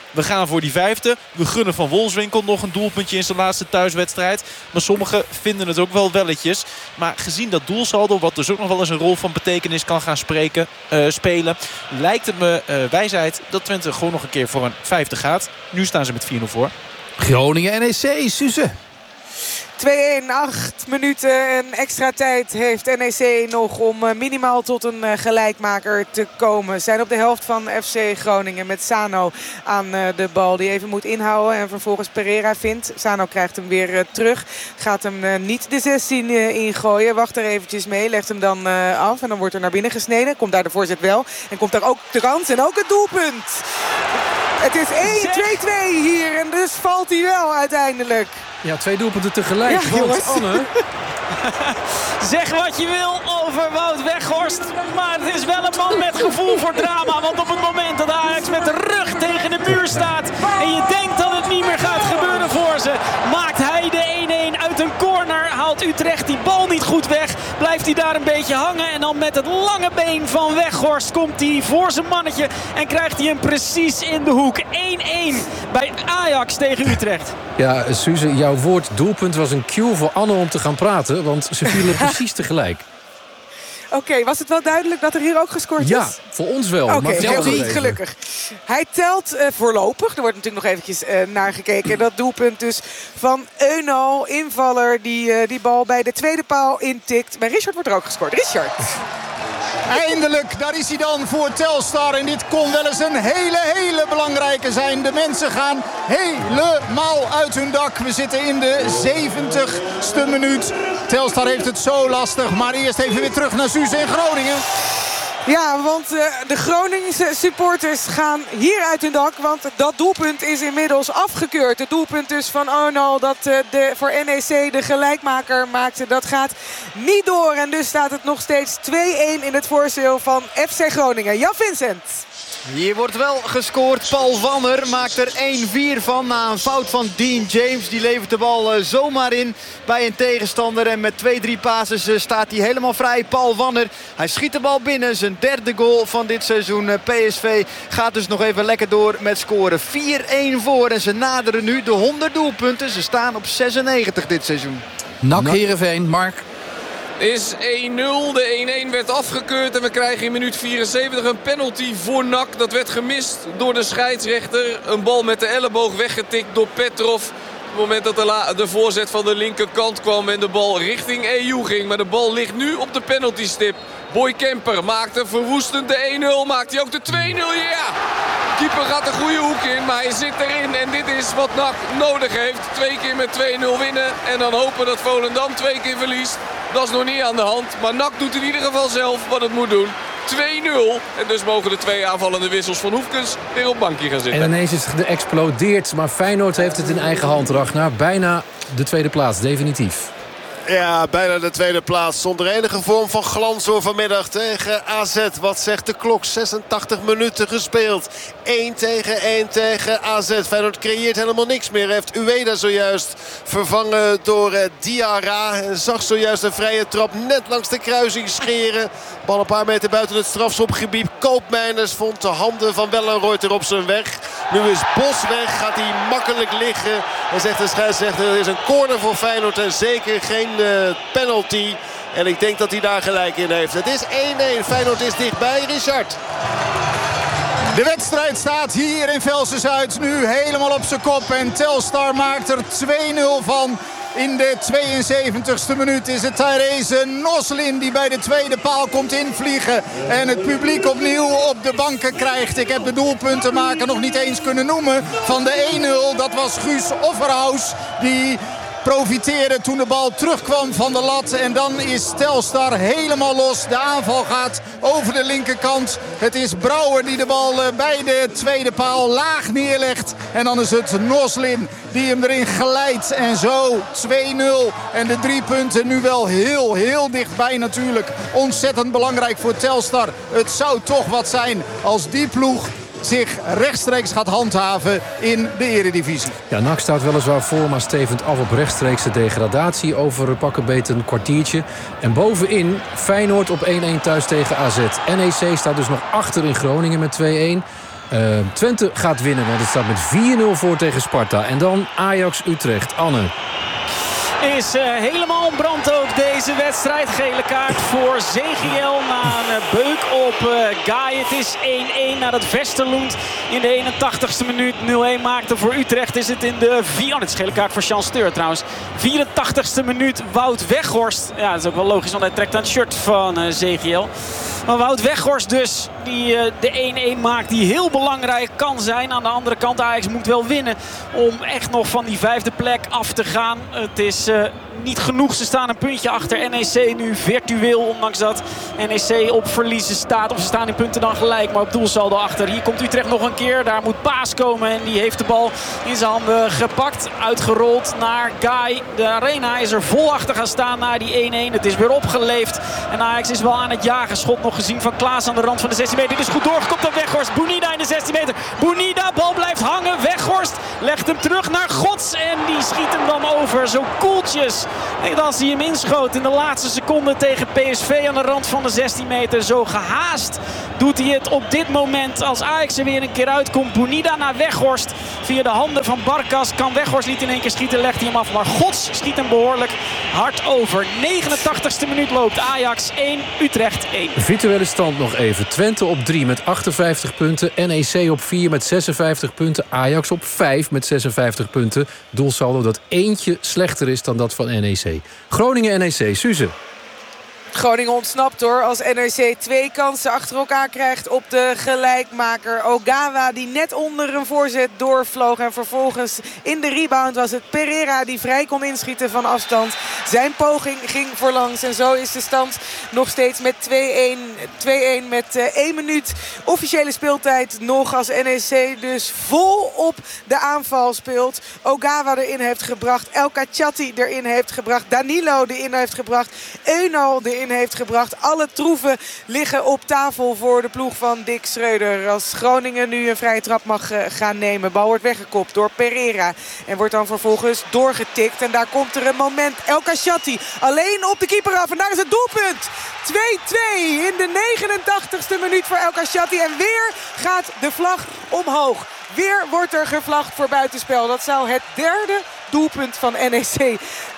N: we gaan voor die vijfde. We gunnen Van Wolfswinkel nog een doelpuntje in zijn laatste thuiswedstrijd. Maar sommigen vinden het ook wel welletjes. Maar gezien dat doelsaldo, wat dus ook nog wel eens een rol van betekenis kan gaan spreken, uh, spelen, lijkt het me uh, wijsheid dat Twente gewoon nog een keer voor een vijfde gaat. Nu staan ze met vier nul voor.
M: Groningen N E C, Suze.
C: twee-een, acht minuten en extra tijd heeft N E C nog om minimaal tot een gelijkmaker te komen. Ze zijn op de helft van F C Groningen met Sano aan de bal. Die even moet inhouden en vervolgens Pereira vindt. Sano krijgt hem weer terug. Gaat hem niet de zestien ingooien. Wacht er eventjes mee. Legt hem dan af en dan wordt er naar binnen gesneden. Komt daar de voorzet wel. En komt daar ook de kans en ook het doelpunt. Het is één twee-twee hier en dus valt hij wel uiteindelijk.
B: Ja, twee doelpunten tegelijk.
C: Ja, jongens.
B: Anne.
D: Zeg wat je wil over Wout Weghorst. Maar het is wel een man met gevoel voor drama. Want op het moment dat Ajax met de rug tegen de muur staat en je denkt dat het niet meer gaat gebeuren voor ze, maakt hij de één-één uit een corner. Haalt Utrecht die bal niet goed weg. Blijft hij daar een beetje hangen. En dan met het lange been van Weghorst komt hij voor zijn mannetje. En krijgt hij hem precies in de hoek. één-één bij Ajax tegen Utrecht.
B: Ja, Suze, jouw woord doelpunt was een cue voor Anne om te gaan praten. Want ze vielen precies tegelijk.
C: Oké, okay, was het wel duidelijk dat er hier ook gescoord is?
B: Ja, voor ons wel.
C: Oké, okay,
B: heel
C: goed, gelukkig. Hij telt uh, voorlopig. Er wordt natuurlijk nog eventjes uh, naar gekeken. Dat doelpunt dus van Eunal, invaller, die uh, die bal bij de tweede paal intikt. Bij Richard wordt er ook gescoord. Richard.
E: Eindelijk, daar is hij dan voor Telstar. En dit kon wel eens een hele, hele belangrijke zijn. De mensen gaan helemaal uit hun dak. We zitten in de zeventigste minuut. Telstar heeft het zo lastig. Maar eerst even weer terug naar Suze in Groningen.
C: Ja, want uh, de Groningse supporters gaan hier uit hun dak. Want dat doelpunt is inmiddels afgekeurd. Het doelpunt dus van Arnold dat uh, de, voor N E C de gelijkmaker maakte. Dat gaat niet door. En dus staat het nog steeds twee-één in het voordeel van F C Groningen. Jan Vincent.
F: Hier wordt wel gescoord. Paul Wanner maakt er één vier van na een fout van Dean James. Die levert de bal uh, zomaar in bij een tegenstander. En met twee, drie passes uh, staat hij helemaal vrij. Paul Wanner, hij schiet de bal binnen. Zijn derde goal van dit seizoen. Uh, P S V gaat dus nog even lekker door met scoren. vier-één voor en ze naderen nu de honderd doelpunten. Ze staan op zesennegentig dit seizoen.
M: N A C Heerenveen, Mark.
P: Is één nul. De één-één werd afgekeurd. En we krijgen in minuut vierenzeventig een penalty voor N A C. Dat werd gemist door de scheidsrechter. Een bal met de elleboog weggetikt door Petrov. Op het moment dat de, la- de voorzet van de linkerkant kwam en de bal richting E U ging. Maar de bal ligt nu op de penaltystip. Boy Kemper maakt een verwoestend de één nul. Maakt hij ook de twee nul? Ja! Keeper gaat de goede hoek in, maar hij zit erin. En dit is wat N A C nodig heeft. Twee keer met twee nul winnen. En dan hopen dat Volendam twee keer verliest. Dat is nog niet aan de hand. Maar N A C doet in ieder geval zelf wat het moet doen. twee nul. En dus mogen de twee aanvallende wissels van Hoefkens weer op bankje gaan zitten.
B: En ineens is het geëxplodeerd. Maar Feyenoord heeft het in eigen hand, Ragnar. Bijna de tweede plaats, definitief.
J: Ja, bijna de tweede plaats. Zonder enige vorm van glans hoor vanmiddag tegen A Z. Wat zegt de klok? zesentachtig minuten gespeeld. één tegen één tegen A Z. Feyenoord creëert helemaal niks meer. Heeft Ueda zojuist vervangen door uh, Diarra. En zag zojuist een vrije trap net langs de kruising scheren. Bal een paar meter buiten het strafschopgebied. Koopmeiners vond de handen van Wellenreuter op zijn weg. Nu is Bos weg. Gaat hij makkelijk liggen. En zegt de scheidsrechter, er is een corner voor Feyenoord. En zeker geen uh, penalty. En ik denk dat hij daar gelijk in heeft. Het is één-één. Feyenoord is dichtbij. Richard.
E: De wedstrijd staat hier in Velsen-Zuid nu helemaal op zijn kop. En Telstar maakt er twee nul van. In de tweeënzeventigste minuut is het Therese Noslin die bij de tweede paal komt invliegen. En het publiek opnieuw op de banken krijgt. Ik heb de doelpuntenmaker nog niet eens kunnen noemen van de één nul. Dat was Guus Offerhaus die profiteerde toen de bal terugkwam van de lat. En dan is Telstar helemaal los. De aanval gaat over de linkerkant. Het is Brouwer die de bal bij de tweede paal laag neerlegt. En dan is het Noslin die hem erin glijdt. En zo twee nul. En de drie punten nu wel heel, heel dichtbij natuurlijk. Ontzettend belangrijk voor Telstar. Het zou toch wat zijn als die ploeg zich rechtstreeks gaat handhaven in de eredivisie.
B: Ja, N A C staat weliswaar voor, maar stevend af op rechtstreekse degradatie over pakkenbeet een kwartiertje. En bovenin Feyenoord op één-één thuis tegen A Z. N E C staat dus nog achter in Groningen met twee-één. Uh, Twente gaat winnen, want het staat met vier nul voor tegen Sparta. En dan Ajax-Utrecht. Anne.
D: Is uh, helemaal in brand ook deze wedstrijd. Gele kaart voor Zegiel na een uh, beuk op uh, Gaay. Het is één-één nadat Westerlund in de eenentachtigste minuut nul-één maakte voor Utrecht. Is het in de vier... Oh, dit is gele kaart voor Jean Steur trouwens. vierentachtigste minuut Wout Weghorst. Ja, dat is ook wel logisch, want hij trekt aan het shirt van uh, Zegiel. Maar Wout Weghorst dus, die uh, de één-één maakt, die heel belangrijk kan zijn. Aan de andere kant, Ajax moet wel winnen om echt nog van die vijfde plek af te gaan. Het is uh, niet genoeg. Ze staan een puntje achter N E C nu virtueel, ondanks dat N E C op verliezen staat. Of ze staan in punten dan gelijk, maar op doelsaldo achter. Hier komt Utrecht nog een keer. Daar moet Paas komen en die heeft de bal in zijn handen gepakt. Uitgerold naar Gaay. De Arena is er vol achter gaan staan na die één-één. Het is weer opgeleefd. En Ajax is wel aan het jagen. Schot nog gezien van Klaas aan de rand van de zestien meter. Dit is goed doorgekopt op Weghorst. Bounida in de zestien meter. Bounida, bal blijft hangen. Weghorst legt hem terug naar Gods. En die schiet hem dan over. Zo koeltjes. En als hij hem inschoot in de laatste seconde tegen P S V aan de rand van de zestien meter. Zo gehaast doet hij het op dit moment. Als Ajax er weer een keer uitkomt. Bounida naar Weghorst. Via de handen van Barkas kan Weghorst niet in één keer schieten. Legt hij hem af. Maar Gods schiet hem behoorlijk hard over. negenentachtigste minuut loopt Ajax één, Utrecht één.
B: Virtuele stand nog even. Twente op drie met achtenvijftig punten. N E C op vier met zesenvijftig punten. Ajax op vijf met zesenvijftig punten. Doelsaldo dat eentje slechter is dan dat van N E C. Groningen N E C, Suze.
C: Groningen ontsnapt hoor, als N E C twee kansen achter elkaar krijgt op de gelijkmaker Ogawa, die net onder een voorzet doorvloog. En vervolgens in de rebound was het Pereira die vrij kon inschieten van afstand. Zijn poging ging voorlangs en zo is de stand nog steeds met twee-één met uh, één minuut officiële speeltijd nog, als N E C dus vol op de aanval speelt. Ogawa erin heeft gebracht, El Kachati erin heeft gebracht, Danilo erin heeft gebracht, Eunal erin heeft gebracht. Alle troeven liggen op tafel voor de ploeg van Dick Schreuder. Als Groningen nu een vrije trap mag uh, gaan nemen. Bal wordt weggekopt door Pereira. En wordt dan vervolgens doorgetikt. En daar komt er een moment. El Kachati alleen op de keeper af. En daar is het doelpunt. twee-twee in de negenentachtigste minuut voor El Kachati. En weer gaat de vlag omhoog. Weer wordt er gevlagd voor buitenspel. Dat zou het derde doelpunt van N E C uh,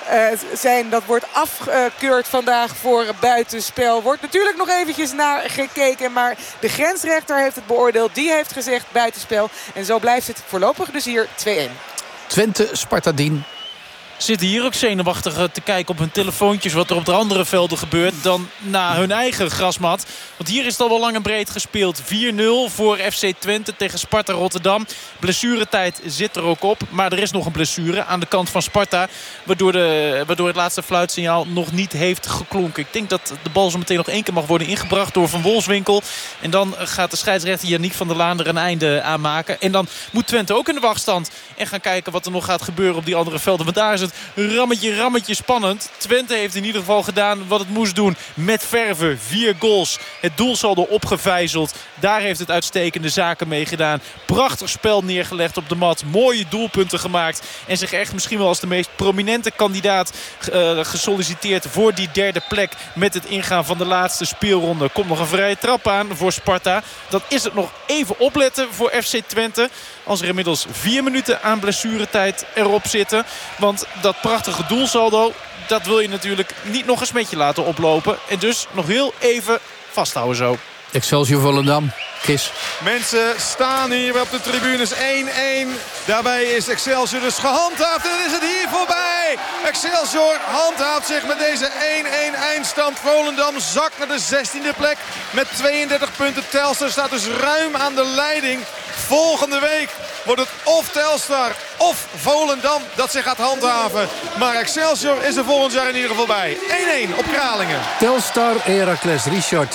C: zijn. Dat wordt afgekeurd vandaag voor buitenspel. Wordt natuurlijk nog eventjes naar gekeken. Maar de grensrechter heeft het beoordeeld. Die heeft gezegd buitenspel. En zo blijft het voorlopig dus hier twee-één.
M: Twente, Sparta Dien.
N: Zitten hier ook zenuwachtig te kijken op hun telefoontjes wat er op de andere velden gebeurt dan na hun eigen grasmat. Want hier is het al wel lang en breed gespeeld. vier nul voor F C Twente tegen Sparta Rotterdam. Blessuretijd zit er ook op. Maar er is nog een blessure aan de kant van Sparta. Waardoor, de, waardoor het laatste fluitsignaal nog niet heeft geklonken. Ik denk dat de bal zo meteen nog één keer mag worden ingebracht door Van Wolfswinkel. En dan gaat de scheidsrechter Yannick van der Laan er een einde aan maken. En dan moet Twente ook in de wachtstand. En gaan kijken wat er nog gaat gebeuren op die andere velden. Want daar is het rammetje, rammetje spannend. Twente heeft in ieder geval gedaan wat het moest doen. Met verve, vier goals. Het doelsaldo opgevijzeld. Daar heeft het uitstekende zaken mee gedaan. Prachtig spel neergelegd op de mat. Mooie doelpunten gemaakt. En zich echt misschien wel als de meest prominente kandidaat uh, gesolliciteerd voor die derde plek. Met het ingaan van de laatste speelronde. Komt nog een vrije trap aan voor Sparta. Dan is het nog even opletten voor F C Twente. Als er inmiddels vier minuten aan blessuretijd erop zitten. Want dat prachtige doelsaldo, dat wil je natuurlijk niet nog een smetje laten oplopen. En dus nog heel even vasthouden zo.
M: Excelsior Volendam. Kis.
O: Mensen staan hier op de tribunes één-één. Daarbij is Excelsior dus gehandhaafd. En dan is het hier voorbij. Excelsior handhaaft zich met deze één-één eindstand. Volendam zakt naar de zestiende plek met tweeëndertig punten. Telstar staat dus ruim aan de leiding. Volgende week wordt het of Telstar of Volendam dat zich gaat handhaven. Maar Excelsior is er volgend jaar in ieder geval bij. één-één op Kralingen.
B: Telstar, Heracles, Richard.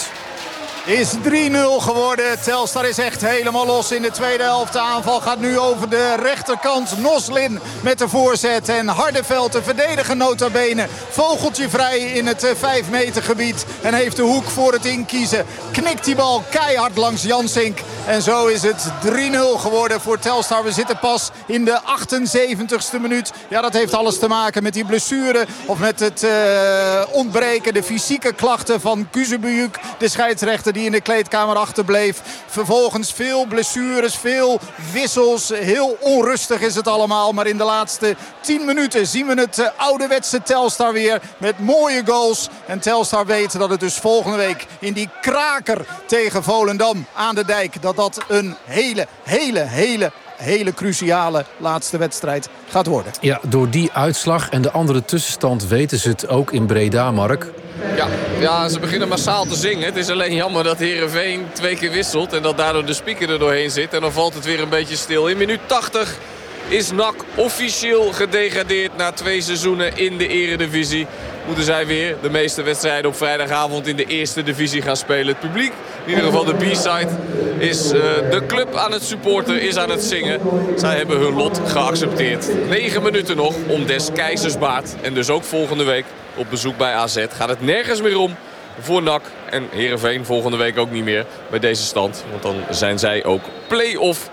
E: Is drie nul geworden. Telstar is echt helemaal los in de tweede helft. De aanval gaat nu over de rechterkant. Noslin met de voorzet. En Hardeveld, de verdediger nota bene. Vogeltje vrij in het vijf meter gebied. En heeft de hoek voor het inkiezen. Knikt die bal keihard langs Jansink. En zo is het drie nul geworden voor Telstar. We zitten pas in de achtenzeventigste minuut. Ja, dat heeft alles te maken met die blessure. Of met het uh, ontbreken, de fysieke klachten van Kuzebuyuk. De scheidsrechter die in de kleedkamer achterbleef. Vervolgens veel blessures, veel wissels. Heel onrustig is het allemaal. Maar in de laatste tien minuten zien we het ouderwetse Telstar weer. Met mooie goals. En Telstar weet dat het dus volgende week in die kraker tegen Volendam aan de dijk. Dat dat een hele, hele, hele... hele cruciale laatste wedstrijd gaat worden.
B: Ja, door die uitslag en de andere tussenstand weten ze het ook in Breda, Mark.
P: Ja, ja, ze beginnen massaal te zingen. Het is alleen jammer dat Heerenveen twee keer wisselt en dat daardoor de speaker er doorheen zit. En dan valt het weer een beetje stil. In minuut tachtig is N A C officieel gedegradeerd na twee seizoenen in de eredivisie. Moeten zij weer de meeste wedstrijden op vrijdagavond in de eerste divisie gaan spelen. Het publiek, in ieder geval de B-side, is uh, de club aan het supporten, is aan het zingen. Zij hebben hun lot geaccepteerd. Negen minuten nog om des keizers baard. En dus ook volgende week op bezoek bij A Z gaat het nergens meer om voor N A C. En Heerenveen volgende week ook niet meer bij deze stand. Want dan zijn zij ook play-off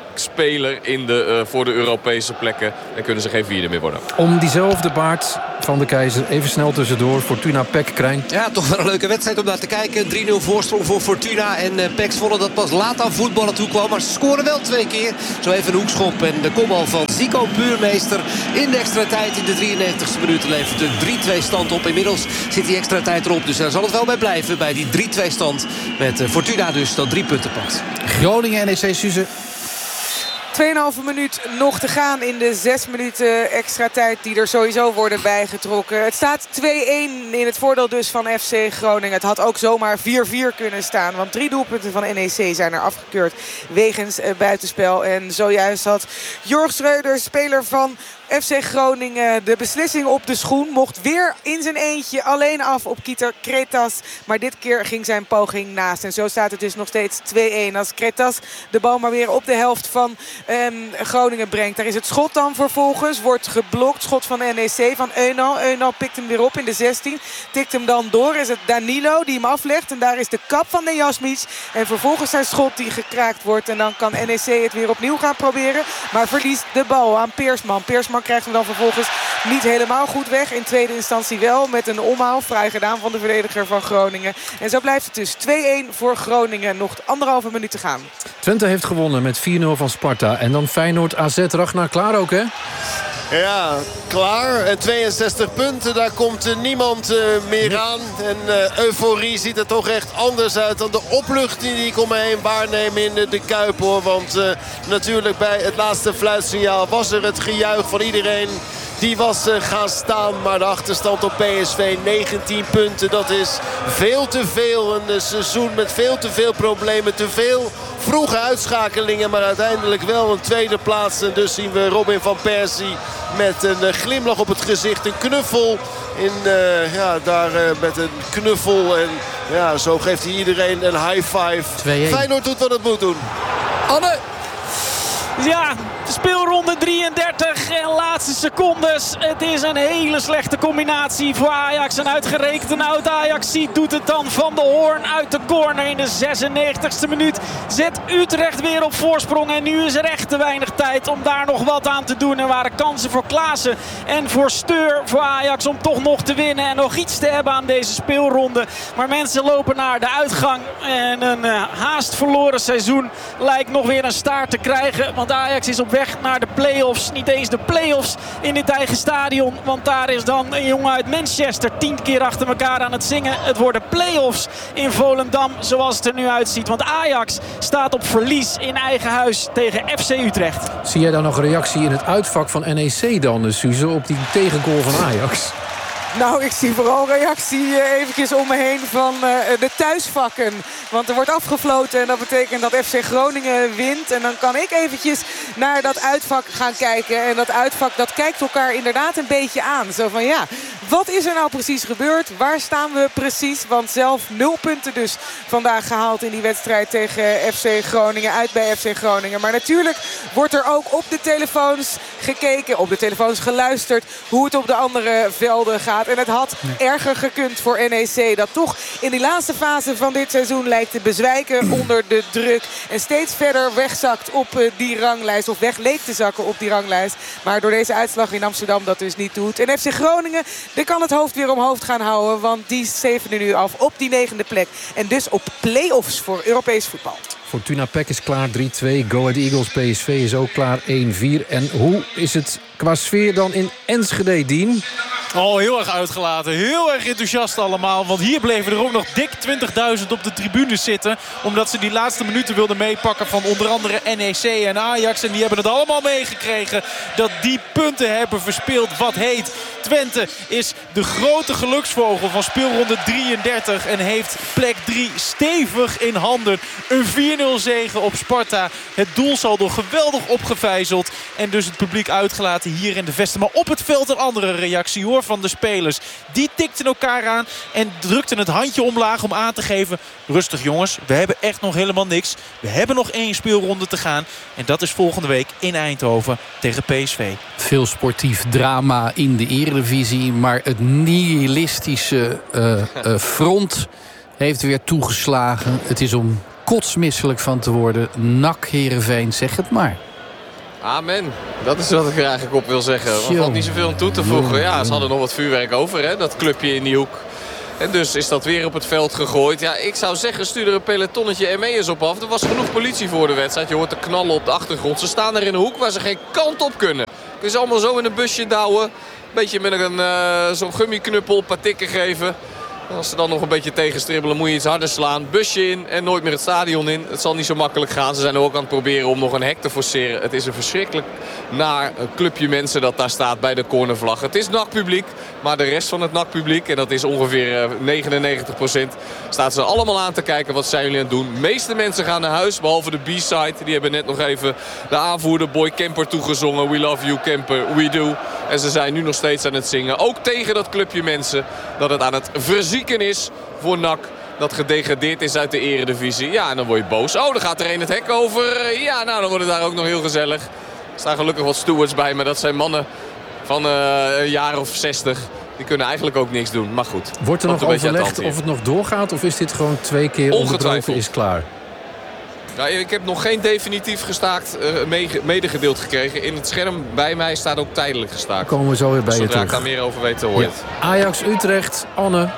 P: speler in de, uh, voor de Europese plekken. En kunnen ze geen vierde meer worden.
B: Om diezelfde baard van de keizer even snel tussendoor. Fortuna P E C Krijn.
A: Ja, toch wel een leuke wedstrijd om naar te kijken. drie nul voorsprong voor Fortuna. En uh, P E C Zwolle dat pas laat aan voetballen toe kwam. Maar ze scoren wel twee keer. Zo even een hoekschop. En de kopbal van Zico Buurmeester in de extra tijd in de drieënnegentigste minuut levert een drie twee stand op. Inmiddels zit die extra tijd erop. Dus daar zal het wel bij blijven bij die drie twee stand. Met uh, Fortuna dus dat drie punten pakt.
M: Groningen N E C, Suze.
C: tweeënhalve minuut nog te gaan in de zes minuten extra tijd die er sowieso worden bijgetrokken. Het staat twee-één in het voordeel dus van F C Groningen. Het had ook zomaar vier vier kunnen staan. Want drie doelpunten van N E C zijn er afgekeurd wegens uh, buitenspel. En zojuist had Jorg Schreuder, speler van F C Groningen, de beslissing op de schoen. Mocht weer in zijn eentje alleen af op Kieter Kretas. Maar dit keer ging zijn poging naast. En zo staat het dus nog steeds twee-één. Als Kretas de bal maar weer op de helft van um, Groningen brengt. Daar is het schot dan vervolgens. Wordt geblokt. Schot van N E C van Eunal. Eunal pikt hem weer op in de zestien. Tikt hem dan door. Is het Danilo die hem aflegt. En daar is de kap van Nejasmic. En vervolgens zijn schot die gekraakt wordt. En dan kan N E C het weer opnieuw gaan proberen. Maar verliest de bal aan Peersman. Peersman krijgt hem dan vervolgens niet helemaal goed weg. In tweede instantie wel met een omhaal. Vrij gedaan van de verdediger van Groningen. En zo blijft het dus twee-één voor Groningen. Nog anderhalve minuut te gaan.
B: Twente heeft gewonnen met vier nul van Sparta. En dan Feyenoord A Z. Ragnar, klaar ook, hè?
J: Ja, klaar. En tweeënzestig punten, daar komt uh, niemand uh, meer aan. En uh, euforie ziet er toch echt anders uit dan de opluchting die ik om me heen waarneem in uh, de Kuip, hoor. Want uh, natuurlijk bij het laatste fluitsignaal was er het gejuich van iedereen. Die was uh, gaan staan, maar de achterstand op P S V negentien punten. Dat is veel te veel. Een uh, seizoen met veel te veel problemen. Te veel vroege uitschakelingen, maar uiteindelijk wel een tweede plaats. En dus zien we Robin van Persie met een uh, glimlach op het gezicht. Een knuffel. In, uh, ja, daar uh, met een knuffel. En ja, zo geeft hij iedereen een high five.
M: twee-één.
J: Feyenoord doet wat het moet doen.
M: Anne!
D: Ja, speelronde drieëndertig en laatste secondes. Het is een hele slechte combinatie voor Ajax. En uitgerekend een oud Ajax-ziet doet het dan Van de Hoorn uit de corner in de zesennegentigste minuut. Zet Utrecht weer op voorsprong. En nu is er echt te weinig tijd om daar nog wat aan te doen. Er waren kansen voor Klaassen en voor Steur voor Ajax om toch nog te winnen. En nog iets te hebben aan deze speelronde. Maar mensen lopen naar de uitgang. En een uh, haast verloren seizoen lijkt nog weer een staart te krijgen. Want Ajax is op weg naar de play-offs. Niet eens de play-offs in dit eigen stadion. Want daar is dan een jongen uit Manchester tien keer achter elkaar aan het zingen. Het worden play-offs in Volendam zoals het er nu uitziet. Want Ajax staat op verlies in eigen huis tegen F C Utrecht.
B: Zie jij dan nog een reactie in het uitvak van N E C dan, Suze, op die tegengoal van Ajax?
C: Nou, ik zie vooral reactie uh, eventjes om me heen van uh, de thuisvakken. Want er wordt afgefloten en dat betekent dat F C Groningen wint. En dan kan ik eventjes naar dat uitvak gaan kijken. En dat uitvak dat kijkt elkaar inderdaad een beetje aan. Zo van ja, wat is er nou precies gebeurd? Waar staan we precies? Want zelf nul punten dus vandaag gehaald in die wedstrijd tegen F C Groningen. Uit bij F C Groningen. Maar natuurlijk wordt er ook op de telefoons gekeken. Op de telefoons geluisterd hoe het op de andere velden gaat. En het had nee. erger gekund voor N E C. Dat toch in die laatste fase van dit seizoen lijkt te bezwijken onder de druk. En steeds verder wegzakt op die ranglijst. Of weg leek te zakken op die ranglijst. Maar door deze uitslag in Amsterdam dat dus niet doet. En F C Groningen Die kan het hoofd weer omhoog gaan houden. Want die zevende nu af op die negende plek. En dus op play-offs voor Europees voetbal.
B: Fortuna P E C is klaar drie twee. Go Ahead Eagles P S V is ook klaar één vier. En hoe is het qua sfeer dan in Enschede, Dien?
N: Oh, heel erg uitgelaten. Heel erg enthousiast allemaal. Want hier bleven er ook nog dik twintigduizend op de tribunes zitten. Omdat ze die laatste minuten wilden meepakken van onder andere N E C en Ajax. En die hebben het allemaal meegekregen dat die punten hebben verspeeld. Wat heet. Twente is de grote geluksvogel van speelronde drieëndertig. En heeft plek drie stevig in handen. Een vier nul zege op Sparta. Het doelsaldo geweldig opgevijzeld. En dus het publiek uitgelaten hier in de Vesten. Maar op het veld een andere reactie hoor van de spelers. Die tikten elkaar aan en drukten het handje omlaag om aan te geven. Rustig jongens, we hebben echt nog helemaal niks. We hebben nog één speelronde te gaan. En dat is volgende week in Eindhoven tegen P S V.
M: Veel sportief drama in de Eredivisie. Maar het nihilistische uh, uh, front heeft weer toegeslagen. Het is om kotsmisselijk van te worden. N A C Heerenveen, zeg het maar.
P: Amen. Dat is wat ik er eigenlijk op wil zeggen. Er valt niet zoveel aan toe te voegen. Ja, ze hadden nog wat vuurwerk over, hè? Dat clubje in die hoek. En dus is dat weer op het veld gegooid. Ja, ik zou zeggen, stuur er een pelotonnetje M E'ers op af. Er was genoeg politie voor de wedstrijd. Je hoort de knallen op de achtergrond. Ze staan er in een hoek waar ze geen kant op kunnen. Kun je ze allemaal zo in een busje douwen. Beetje met een uh, zo'n gummiknuppel, een paar tikken geven. Als ze dan nog een beetje tegenstribbelen moet je iets harder slaan. Busje in en nooit meer het stadion in. Het zal niet zo makkelijk gaan. Ze zijn er ook aan het proberen om nog een hek te forceren. Het is een verschrikkelijk naar clubje mensen dat daar staat bij de cornervlag. Het is N A C-publiek, maar de rest van het N A C-publiek... en dat is ongeveer negenennegentig procent... staat ze allemaal aan te kijken wat zijn jullie aan het doen. De meeste mensen gaan naar huis, behalve de B-side. Die hebben net nog even de aanvoerder Boy Kemper toegezongen. We love you Kemper, we do. En ze zijn nu nog steeds aan het zingen. Ook tegen dat clubje mensen dat het aan het verzieken is voor N A C. Dat gedegradeerd is uit de Eredivisie. Ja, en dan word je boos. Oh, dan gaat er een het hek over. Ja, nou, dan wordt het daar ook nog heel gezellig. Er staan gelukkig wat stewards bij, maar dat zijn mannen van uh, een jaar of zestig. Die kunnen eigenlijk ook niks doen, maar goed.
B: Wordt er nog overlegd of het nog doorgaat? Of is dit gewoon twee keer onderbroken is klaar?
P: Ja, ik heb nog geen definitief gestaakt uh, medegedeeld gekregen. In het scherm bij mij staat ook tijdelijk gestaakt.
B: Dan komen we zo weer bij
P: Zodra
B: je terug.
P: ik daar meer over weet, hoor je het.
B: Ja. Ajax Utrecht, Anne.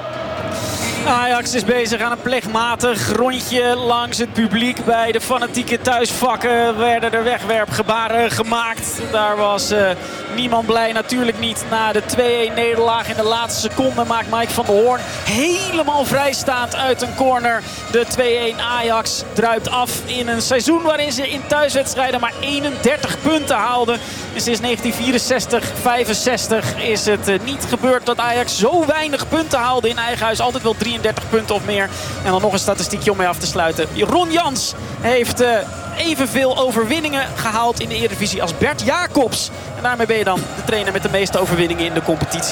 D: Ajax is bezig aan een plegmatig rondje langs het publiek. Bij de fanatieke thuisvakken werden er wegwerpgebaren gemaakt. Daar was uh, niemand blij, natuurlijk niet. Na de twee-een nederlaag in de laatste seconde maakt Mike van der Hoorn helemaal vrijstaand uit een corner. De twee-een Ajax druipt af in een seizoen waarin ze in thuiswedstrijden maar eenendertig punten haalden. En sinds negentien vierenzestig vijfenzestig is het uh, niet gebeurd dat Ajax zo weinig punten haalde in eigen huis. Altijd wel drieëndertig punten of meer. En dan nog een statistiekje om mee af te sluiten. Ron Jans heeft uh, evenveel overwinningen gehaald in de Eredivisie als Bert Jacobs. En daarmee ben je dan de trainer met de meeste overwinningen in de competitie.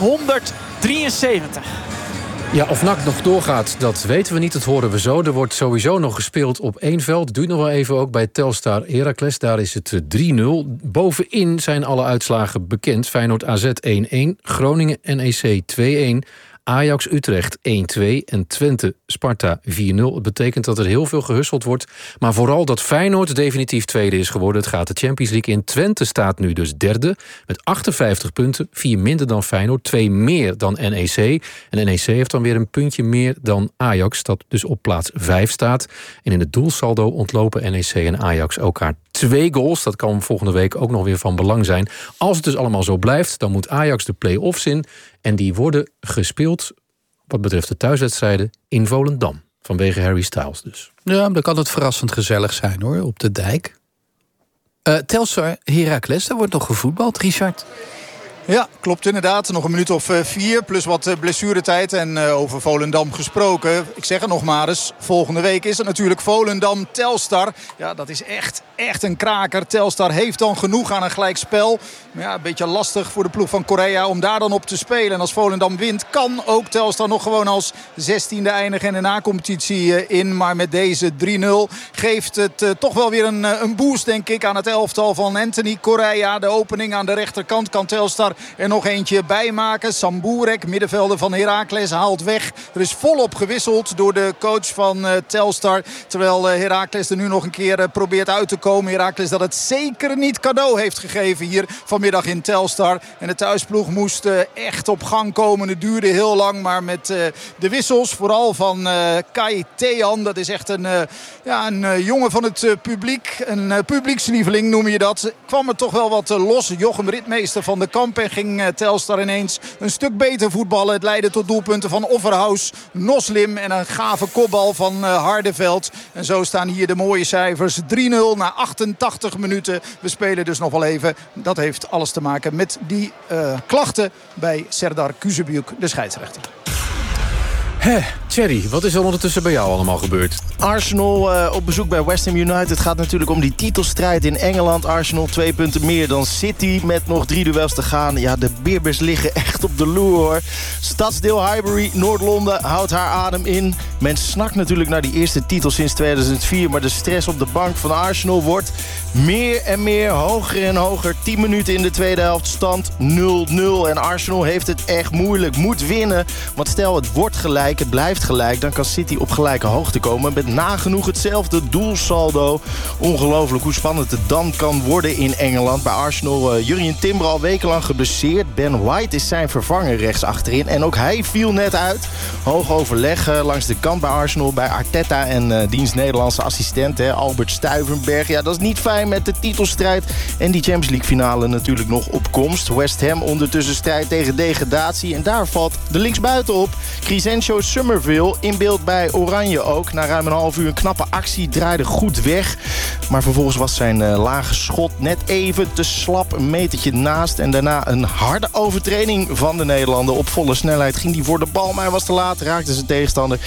D: tweehonderddrieënzeventig.
B: Ja, of N A C nog doorgaat, dat weten we niet. Dat horen we zo. Er wordt sowieso nog gespeeld op één veld. Duurt nog wel even ook bij Telstar Heracles. Daar is het drie nul. Bovenin zijn alle uitslagen bekend. Feyenoord A Z één-één. Groningen N E C twee-één. Ajax Utrecht één twee en Twente Sparta vier nul. Het betekent dat er heel veel gehusteld wordt. Maar vooral dat Feyenoord definitief tweede is geworden. Het gaat de Champions League in. Twente staat nu dus derde met achtenvijftig punten. Vier minder dan Feyenoord, twee meer dan N E C. En N E C heeft dan weer een puntje meer dan Ajax. Dat dus op plaats vijf staat. En in het doelsaldo ontlopen N E C en Ajax elkaar twee goals. Dat kan volgende week ook nog weer van belang zijn. Als het dus allemaal zo blijft, dan moet Ajax de play-offs in. En die worden gespeeld, wat betreft de thuiswedstrijden, in Volendam. Vanwege Harry Styles dus.
M: Ja, dan kan het verrassend gezellig zijn hoor, op de dijk. Uh, Telstar Heracles, daar wordt nog gevoetbald, Richard.
E: Ja, klopt inderdaad. Nog een minuut of uh, vier, plus wat uh, blessuretijd. En uh, over Volendam gesproken. Ik zeg het nog maar eens. Volgende week is het natuurlijk Volendam-Telstar. Ja, dat is echt, echt een kraker. Telstar heeft dan genoeg aan een gelijkspel. Maar ja, een beetje lastig voor de ploeg van Korea om daar dan op te spelen. En als Volendam wint, kan ook Telstar nog gewoon als zestiende eindigen en de na-competitie uh, in. Maar met deze drie nul geeft het uh, toch wel weer een, uh, een boost, denk ik, aan het elftal van Anthony Korea. De opening aan de rechterkant kan Telstar er nog eentje bij maken. Samburek, middenvelder van Heracles, haalt weg. Er is volop gewisseld door de coach van uh, Telstar. Terwijl uh, Heracles er nu nog een keer uh, probeert uit te komen. Heracles dat het zeker niet cadeau heeft gegeven hier vanmiddag in Telstar. En de thuisploeg moest uh, echt op gang komen. Het duurde heel lang, maar met uh, de wissels, vooral van uh, Kai Thean. Dat is echt een, uh, ja, een uh, jongen van het uh, publiek. Een uh, publiekslieveling noem je dat. Kwam er toch wel wat uh, los. Jochem Ritmeester van de Kamp en ging uh, Telstar ineens een stuk beter voetballen. Het leidde tot doelpunten van Offerhaus, Noslim en een gave kopbal van uh, Hardeveld. En zo staan hier de mooie cijfers. drie nul na achtentachtig minuten. We spelen dus nog wel even. Dat heeft alles te maken met die uh, klachten bij Serdar Kuzebuyuk, de scheidsrechter.
B: Hé, Thierry, wat is er ondertussen bij jou allemaal gebeurd?
Q: Arsenal uh, op bezoek bij West Ham United. Het gaat natuurlijk om die titelstrijd in Engeland. Arsenal twee punten meer dan City met nog drie duels te gaan. Ja, de Berbers liggen echt op de loer, hoor. Stadsdeel Highbury, Noord-Londen, houdt haar adem in. Men snakt natuurlijk naar die eerste titel sinds tweeduizend vier... maar de stress op de bank van Arsenal wordt meer en meer, hoger en hoger. tien minuten in de tweede helft, stand nul nul. En Arsenal heeft het echt moeilijk, moet winnen. Want stel, het wordt gelijk, het blijft gelijk... dan kan City op gelijke hoogte komen met nagenoeg hetzelfde doelsaldo. Ongelooflijk hoe spannend het dan kan worden in Engeland. Bij Arsenal uh, Jurjen Timber al wekenlang geblesseerd. Ben White is zijn vervanger rechts achterin. En ook hij viel net uit. Hoog overleg uh, langs de kant bij Arsenal. Bij Arteta en uh, diens Nederlandse assistent hè, Albert Stuyvenberg. Ja, dat is niet fijn met de titelstrijd. En die Champions League finale natuurlijk nog op komst. West Ham ondertussen strijd tegen degradatie. En daar valt de linksbuiten op. Crescencio Summerville in beeld bij Oranje ook. Na ruim een half uur een knappe actie, draaide goed weg. Maar vervolgens was zijn uh, lage schot net even te slap, een metertje naast. En daarna een harde overtreding van de Nederlander. Op volle snelheid ging hij voor de bal, maar hij was te laat. Raakte zijn tegenstander